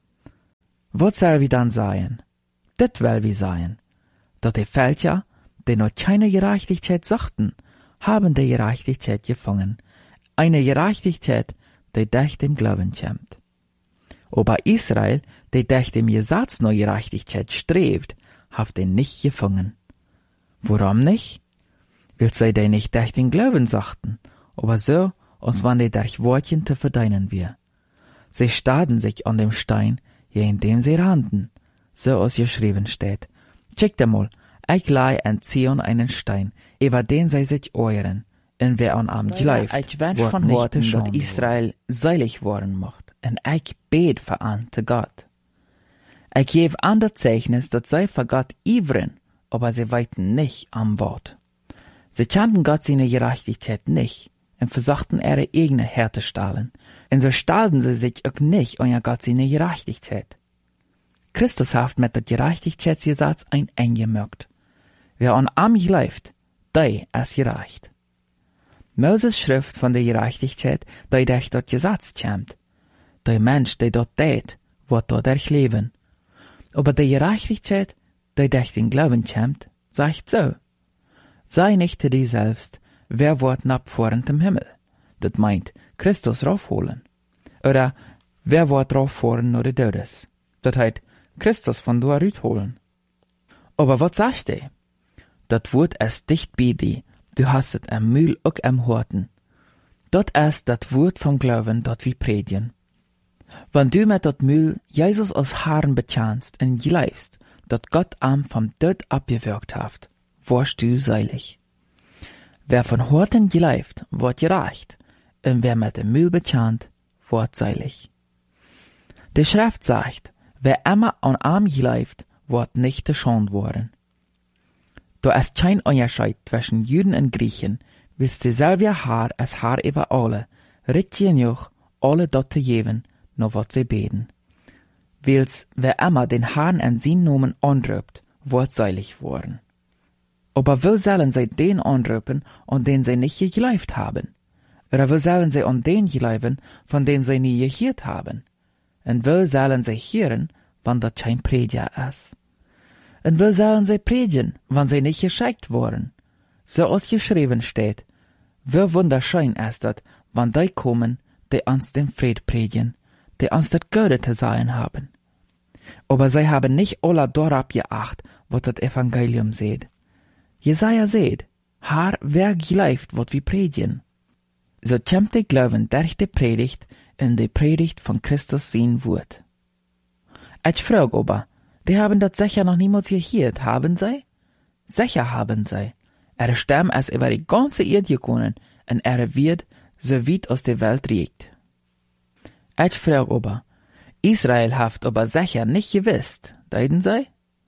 Wat zal we dan zeggen? Dit wil we zeggen, dat die Völker, die noch keine Gerechtigkeit suchten, haben die Gerechtigkeit gefangen, eine Gerechtigkeit, die durch dem Glauben kommt. Aber Israel, die durch dem Gesetz nach Gerechtigkeit strebt, hat den nicht gefangen. Warum nicht? Weil sie die nicht durch den Glauben suchten, aber so, als wenn die durch Wortchen zu verdienen wir. Sie starrten sich an dem Stein, indem sie rannten, so als geschrieben steht. Checkt einmal, ich lei in Zion einen Stein, über den sie sich euren, und wer an am gleift, ich wünsch wird von nicht heute, dass beschauen Israel seilig worden mocht. und ich bet für an zu Gott. Ich gebe an das Zeichnis, dass sie für Gott ivern, aber sie weiten nicht am Wort. Sie kannten Gott seine Gerechtigkeit nicht und versuchten ihre eigene Härte stahlen, und so stahlten sie sich auch nicht an Gott seine Gerechtigkeit. Christus hat mit der Gerechtigkeitsgesetz ein eingemerkt. Wer an am gleift, der ist gerecht. Moses Schrift von der Gerechtigkeit, die durch das Gesetz kommt. Der Mensch, der dort tät, wird dadurch leben. Aber die Gerechtigkeit, die durch den Glauben kommt, sagt so: Sei nicht zu dir selbst, wer wird abfahren zum Himmel? Das meint, Christus raufholen. Oder, wer wird rauffahren nur der Todes? Das heißt, Christus von dort holen. Aber was sagst du? Das Wort ist dicht bei dir, du hast es am Mühl auch am Horten. Das ist das Wort vom Glauben, das wir predigen. Wenn du mit dat Mühl Jesus als Herrn bekennst und glaubst, dat Gott am vom Tod abgewirkt hat, wirst du seilig. Wer von Horten glaubt, wird gerecht, und wer mit dem Mühl bekennt, wird seilig. Die Schrift sagt, wer immer an arm glaubt, wird nicht geschont worden. Da ist kein Unterschied zwischen Juden und Griechen, weil dieselbe Haar als Haar über alle, richtig genug, alle dort zu geben, nur wat sie beten. Weil's wer immer den Herrn an sein Namen anruft, wird seilig worden. Aber wo sollen sie den anrufen, an den sie nicht geglaubt haben? Oder wo sollen sie an den glauben, von dem sie nie gehört haben? Und wo sollen sie hören, wenn das kein Prediger ist? Und wo sollen sie predigen, wenn sie nicht geschickt wurden? So als geschrieben steht, wie wunderschön ist das, wenn die kommen, die uns den Fried predigen, die uns das Gute zu sagen haben. Aber sie haben nicht alle darauf geachtet, was das Evangelium seht. Jesaja seht, Herr, wer glaubt, was wir predigen? So kommt der Glauben durch die Predigt in die Predigt von Christus sein Wort. Ich frage aber, die haben das sicher noch niemals gehört, haben sie? Sicher haben sie. Stamm ist über die ganze Erde gekommen und wird so weit aus der Welt riecht. Ich frage aber, Israel hat aber sicher nicht gewusst, deuten sie?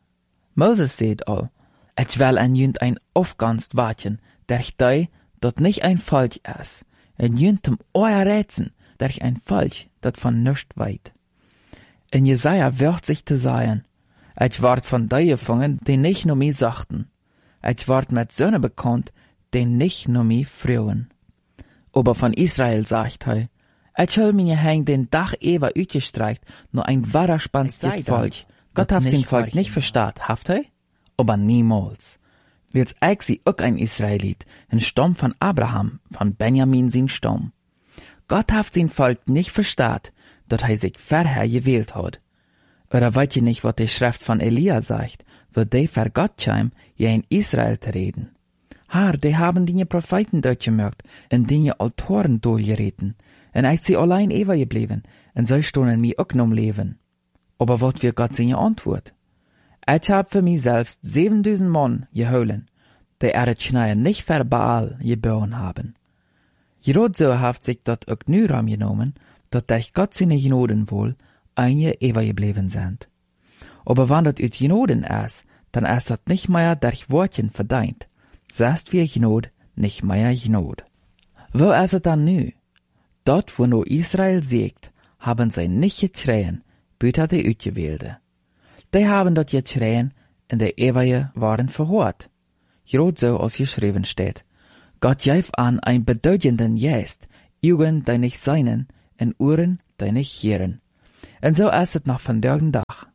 Moses sagt all, ich will an jünd ein Aufganst warten, durch die, dat nicht ein Volk ist, en jünd zum euer Rätsen, durch ein Volk, dat von nichts weit. In Jesaja wird sich zu sagen, ich ward von die gefangen, die nicht nur mich sachten. Ich ward mit Söhne bekannt, die nicht nur mich frühen. Aber von Israel sagt er, ich hol meine Hänge den Dach über utgestreikt, nur ein wahrer spanstig Volk. Gott hat sein Volk nicht verstaat, haft er? Aber niemals. Wils ich sie auch ein Israelit, ein Stamm von Abraham, von Benjamin sein Stamm. Gott hat sein Volk nicht verstaat, dass er sich vorher gewählt hat. Oder weißt ihr nicht, was die Schrift von Elia sagt, wo die für Gott kam, ja in Israel zu reden? Herr, die haben die Propheten durchgemerkt, und die Autoren durchgereden, und ich sie allein ewig geblieben, und so stunden mir auch noch leben. Aber was wird Gott seine Antwort? Ich hab für mich selbst 7000 Mann geholen, die ihre Schneien nicht für Baal geboren haben. Gerade so hat sich dort auch nur Raum genommen, dass durch Gott seine Gnoden wohl einige ewig geblieben sind. Aber wenn das ut Gnoden ist, dann ist das nicht mehr durch Wortchen verdient. Selbst wir Gnod, nicht mehr Gnod. Wo ist es dann nu? Dort, wo nur Israel siegt, haben sie nicht geschrien, büter die Utgewählte. Die haben dort geschrien, und die Ewige waren verhört. Gerade so als geschrieben steht. Gott gab an ein bedeutenden Jest, Augen die nicht seinen, en Ohren die nicht hören. En so ist es noch von dergen Dag.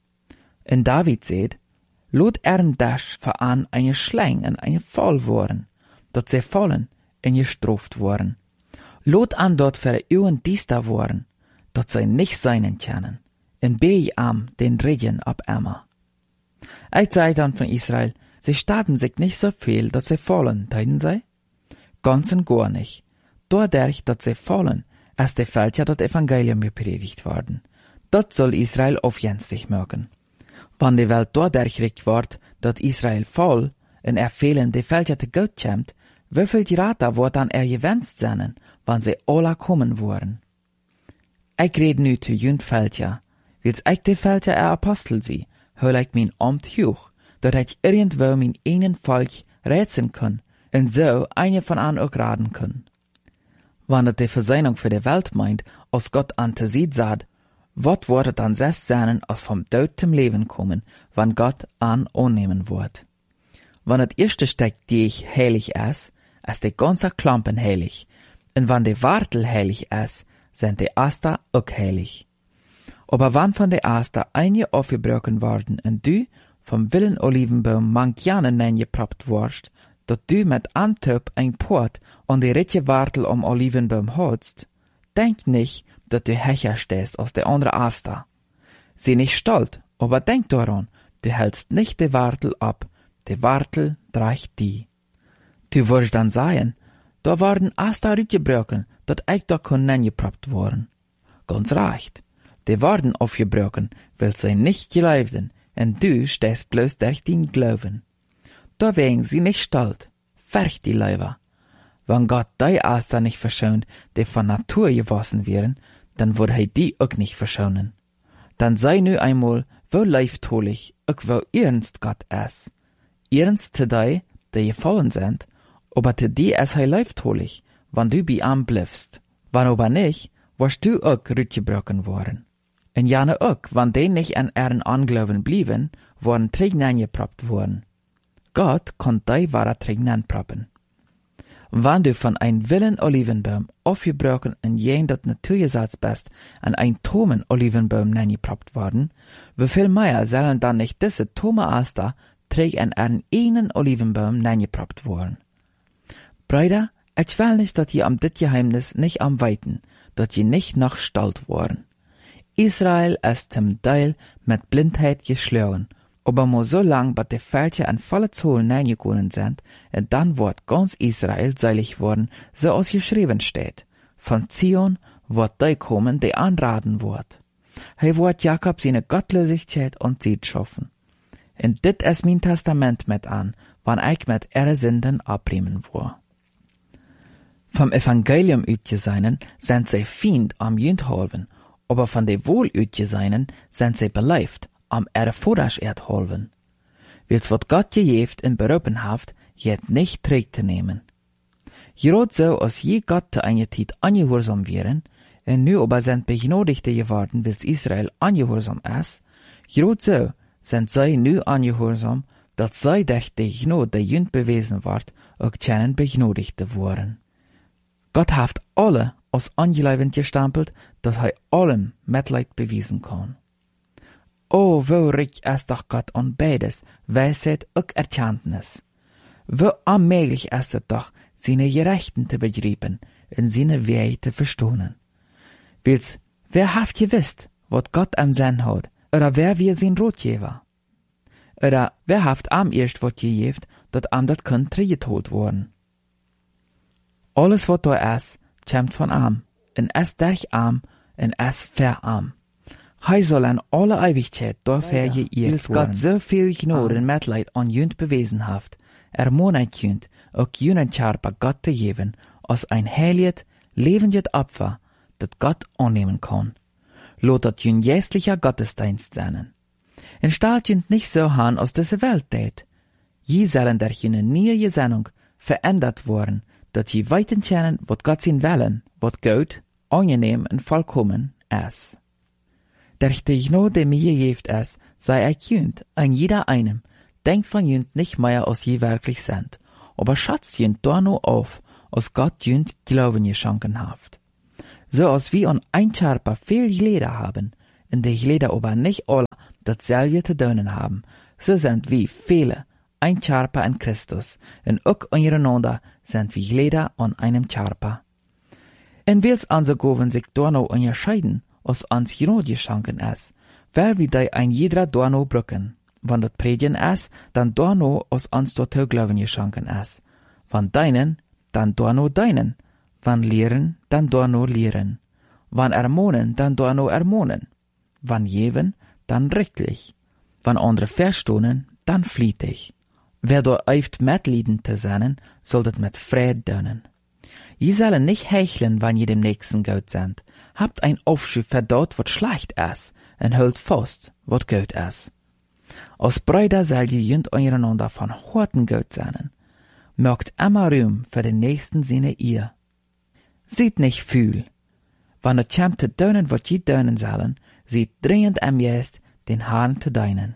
En David sagt, lot dash veraan eine Schlang en eine Fall worden, dat sie fallen en gestraft worden. Lot an dort für Augen diester worden, dat sie nicht seinen kennen, en bei am den Regen ab Emma. Ich sei dann von Israel, sie starten sich nicht so viel, dass sie fallen, teiden sie? Ganz und gar nicht. Dadurch, dass sie fallen, ist der Fälscher das Evangelium gepredigt worden. Das soll Israel aufjenstig mögen. Wenn die Welt dadurch recht wird, dass Israel fall, und fehlen die Fälscher zu Gott kommt, wieviel Gerata wird dann gewünscht sein, wenn sie alle kommen wollen? Ich rede nu zu jünd Fälscher, wils ich die Fälscher Apostel sie, hol ich mein Amt hoch, dat ich irgendwo mein einen Volk rätseln kann, und so eine von an auch raten kann. Wenn das die Versöhnung für die Welt meint, als Gott an der Seite sagt, wat wird dann selbst sein, als vom Tod zum Leben kommen, wenn Gott annehmen wird? Wenn das erste Stück, die ich heilig ist die ganze Klampen heilig, und wenn die Wartel heilig ist, sind die Aster auch heilig. Aber wann von der Aster eine aufgebrochen worden und du vom Willen Olivenbaum manchjane neingeproppt warst, dat du mit Antop ein Port an die ritje Wartel Olivenbaum hast, denk nicht, dat du hecher stehst als der andere Aster. Sieh nicht stolz, aber denk daran, du hältst nicht die Wartel ab, die Wartel dreigt die. Du wirst dann sagen, da waren Aster rückgebrochen, dat ich da kon neingeproppt worden. Ganz recht. Die waren aufgebrochen, weil sie nicht glaubten, und du stehst bloß durch den Glauben. Da wegen sie nicht stolz, ferch die Leiber. Wenn Gott die Aster nicht verschont, die von Natur gewachsen wären, dann würde er die auch nicht verschonen. Dann sei nu einmal, wo leiftolig, auch wo ernst Gott ist. Ernst zu die gefallen sind, aber zu die ist er leiftolig, wenn du bei ihm bleibst. Wenn aber nicht, wirst du auch rückgebrochen worden. Und jane auch, wenn die nicht an ihren Anglauben blieben, waren Trägnen geproppt worden. Gott kann die wahre Trägnen proppen. Wenn du von ein Willen Olivenbaum aufgebrochen und jen dat Naturgesetz bist, an ein tomen Olivenbaum neingeproppt worden, wieviel mehr sollen dann nicht diese tome Aster träg an einen Olivenbaum neingeproppt worden? Brüder, ich will nicht, dass ihr am dit Geheimnis nicht am weiten, dass ihr nicht noch stolz worden. Israel ist zum Teil mit Blindheit geschlagen, aber nur so lang, bis die Fälscher an volle Zoll hineingegangen sind, und dann wird ganz Israel seilig worden, so als geschrieben steht. Von Zion wird die kommen, die anraten wird. Er wird Jakob seine Gottlosigkeit und Zeit schaffen. Und dit ist mein Testament mit an, wann ich mit ihre Sünden abbremen will. Vom Evangelium utgeseinen sind sie Feind am Jündhalven, aber von de wohl utgeseinen sind sie beleift am Vorrasch erdhalven. Wils wat Gott gejeft in berupen haft, jet nicht trägt zu nehmen. Gerade so, als je Gott zu einer Zeit angehorsam wären, und nu aber sind Begnadigte geworden, wils Israel angehorsam ist, gerade so sind sie nu angehorsam, dass sie durch die Gnade der Jünd bewiesen ward, auch keinen Begnadigte waren. Gott haft alle als angeleibend gestempelt, dass er allem Mitleid bewiesen kann. Oh, wo reich ist doch Gott an beides, Weisheit und Erkenntnis. Wo unmöglich ist es doch, seine Gerechten zu begreifen und seine Wege zu verstehen. Wils, wer haft gewusst, was Gott am Sinn hat, oder wer wir sein Rotgeber? Oder wer haft am erst was gegeben, dat am dat kann trägetod worden? Alles, was da ist, kommt von am, und es durch am, und es für am. Hij soll an alle Ewigkeit dafür geehrt werden. Wils Gott so viel Gnade und Mitleid an Jünd bewiesen haft, ermuntert Jünd, auch jenen Charpa Gott zu geben, als ein heiliges, lebendes Opfer, das Gott annehmen kann. Lot dat Jünd jästlicher Gottesdienst sein. Und stellt Jünd nicht so han, als diese Welt tät. Je sollen durch jene neue Gesinnung verändert worden, dass je weiten kennen, was Gott sein Willen, was gut, angenehm und vollkommen ist. Durch die Gnade, die mir gegeben ist, sei ich Jünd, an jeder einem, denkt von Jünd nicht mehr, als je wirklich sind, aber schatzt Jünd da nur auf, als Gott jünd Glauben geschenken haft. So als wir an ein Charpa viel Glieder haben, in die Glieder aber nicht alle dasselbe zu tun haben, so sind wir viele ein Charpa in Christus, und auch untereinander sind wir Glieder an einem Charpa. Und wils unsere Gaben sich dorno unterscheiden, als uns Jünger geschenken ist, weil wir die ein jeder dorno brücken. Wenn das Predigen ist, dann dorno als uns dort Glauben geschenken ist. Wenn deinen, dann dorno deinen. Wenn lehren, dann dorno lehren. Wenn ermahnen, dann dorno ermahnen. Wenn geben, dann rechtlich. Wenn andere verstohnen, dann flietig. Wer da eift mitlieden zu sein, soll das mit Fried dönen. Je sollen nicht hecheln, wann je dem Nächsten gut sind. Habt ein Aufschub für dort, wat schlecht ist, und hält fast, wat gut ist. Als Brüder soll je jünd untereinander von Horten gut sein. Mögt immer Ruhm für den Nächsten seine ihr. Sieht nicht viel. Wann es kommt zu dönen, wat je dönen sollen, sieht dringend am jest, den Herrn zu deinen.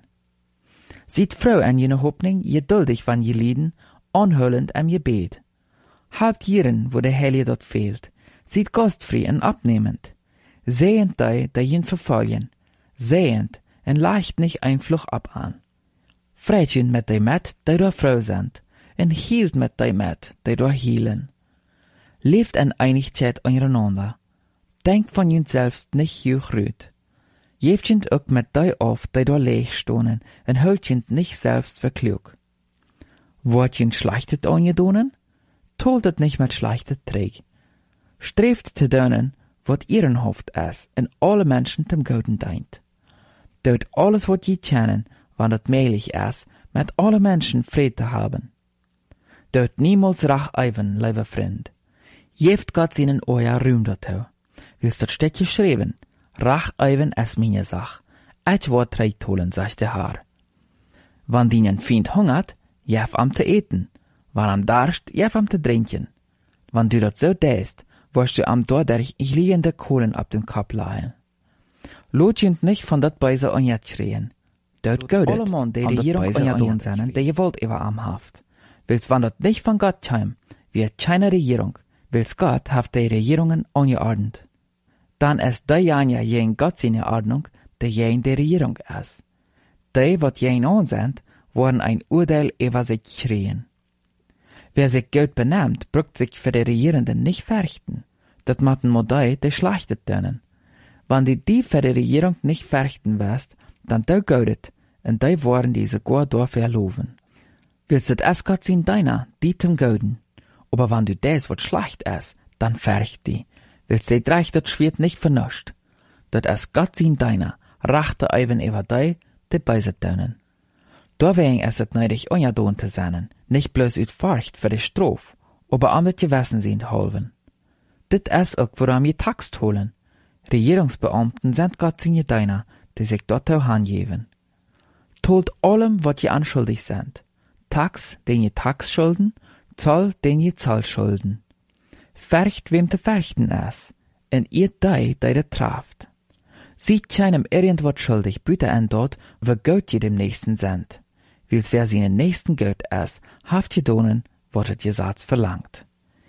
Sieht froh an jene Hoffnung, geduldig wann je lieden, anhöllend am Gebet. Halt jiren, wo der Heilige dort fehlt. Sieht gastfrei und abnehmend. Sehend die jen verfolgen. Sehend und leicht nicht ein Fluch ab an. Freitjen mit die Met, die da froh sind. Und hielt mit die Met, die da hielen. Lebt in Einigkeit untereinander. Denkt von jen selbst nicht juch rüt. Geeft jen auch mit die auf, die da leeg stonen, und hüllt jen nicht selbst für klug. Wort jen schlechtet angedonen? Toltet nicht mit schlechtet Träg. Streeft zu dönen, wat ihren Hoft ist, und alle Menschen dem Guten deint. Dort alles, wat je kennen, wann dat möglich ist, mit alle Menschen Fried zu haben. Dort niemals racheiven, lieber Freund. Jeft Gott seinen euer Ruhm dazu. Willst dat steht geschrieben, racheiven ist meine Sach. Et Wort trägt holen, sagt der Herr. Wann dinen Feind hungert, jef am zu eten. Wann am darst, jef am zu trinken. Wann du dat so däst, wirst du am dordurch liegende Kohlen ab dem Kopf leihen. Lotjend nicht von dat Beise onjet schreien. Dort gaudet, alle Mann, die Regierung onjet seinen, die gewollt über amhaft. Willst wann dat nicht von Gott heim, wird keine Regierung, willst Gott haft die Regierungen ongeordnet. Dann ist die Janja jen Gott seine Ordnung, die jen die Regierung ist. Die, wat jen on sind, worden ein Urteil über sich schreien. Wer sich gut benehmt, brückt sich für die Regierenden nicht fürchten. Dat matten Modei, die schlechtet denen. Wann die für die Regierung nicht fürchten wirst, dann du gaudet, und die worden diese sogar dafür loben. Willst du es Gott sein deiner, die zum Gauden. Aber wann du des, wat schlecht ist, dann fürcht die. Willst du dreich dat Schwert nicht vernuscht. Dat es Gott sein deiner, rachte eiven über die beise dönen. Deswegen ist es nötig, unjadon zu sein, nicht bloß ut Furcht für die Strof, aber an das Gewissen sind holven. Dit ist auch, woran wir Tax holen. Regierungsbeamten sind Gott seine Diener, die sich dort auch angeben. Tolt allem, was ihr anschuldig sind. Tax, den ihr Tax schulden, Zoll, den ihr Zoll schulden. Fercht, wem zu ferchten ist, und ihr die traft. Sieht keinem irgendwas schuldig, bitte an dort, wo Gott ihr dem Nächsten sind. Wils wer seinen Nächsten Gott ist, haft je donen, wat het Gesetz verlangt.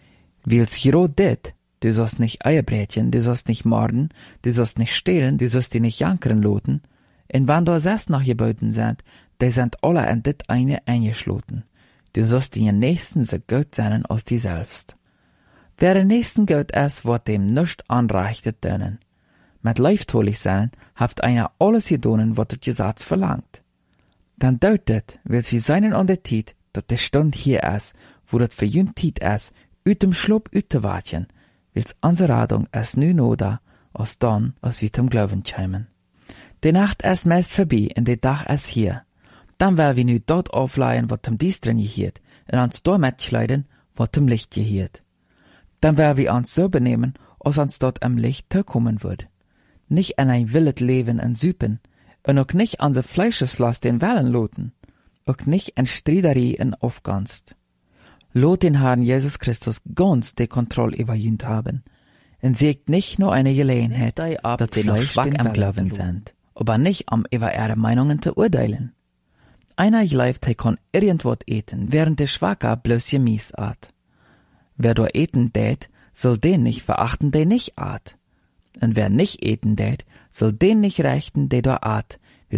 Wils jero dit, du sollst nicht Eierbrätchen, du sollst nicht morden, du sollst nicht stehlen, du sollst die nicht jankern loten, und wann da 6 noch geboten sind, die sind alle in dit eine eingeschloten. Du sollst den Nächsten so gut sein als die selbst. Wer der Nächsten Gott ist, wird dem nicht anreichtet dönen. Mit leiftolig sein, haft einer alles gedonen, wat das Gesetz verlangt. Dann deutet, wils wir seinen an der Tiet, dat der Stund hier ist, wo dat für jün Tiet ist, ut dem Schlupp ut te watchen, wils unsere Radung ist nu noda, als dann, als wir zum Glauben kämen. Die Nacht ist meist vorbei, und der Tag ist hier. Dann will wir nu dort aufleihen, wat zum Diestren gehiert, und uns dort mitschleiden, wat zum Licht gehiert. Dann will wir uns so benehmen, als uns dort am Licht kommen wird. Nicht in ein willet Leben in Süpen, und auch nicht an se Fleischeslast den Wellen loten, auch nicht in Striederie in Aufganst. Lot den Herrn Jesus Christus ganz die Kontrolle über jünd haben, und sägt nicht nur eine Gelegenheit, dass sie noch schwach am Glauben sind, aber nicht über ihre Meinungen zu urteilen. Einer gleift, kann irgendwas eten, während der Schwacher bloß gemies hat. Wer do eten dät, soll den nicht verachten, der nicht at. Und wer nicht eten dät, soll den nicht rechten, der do at,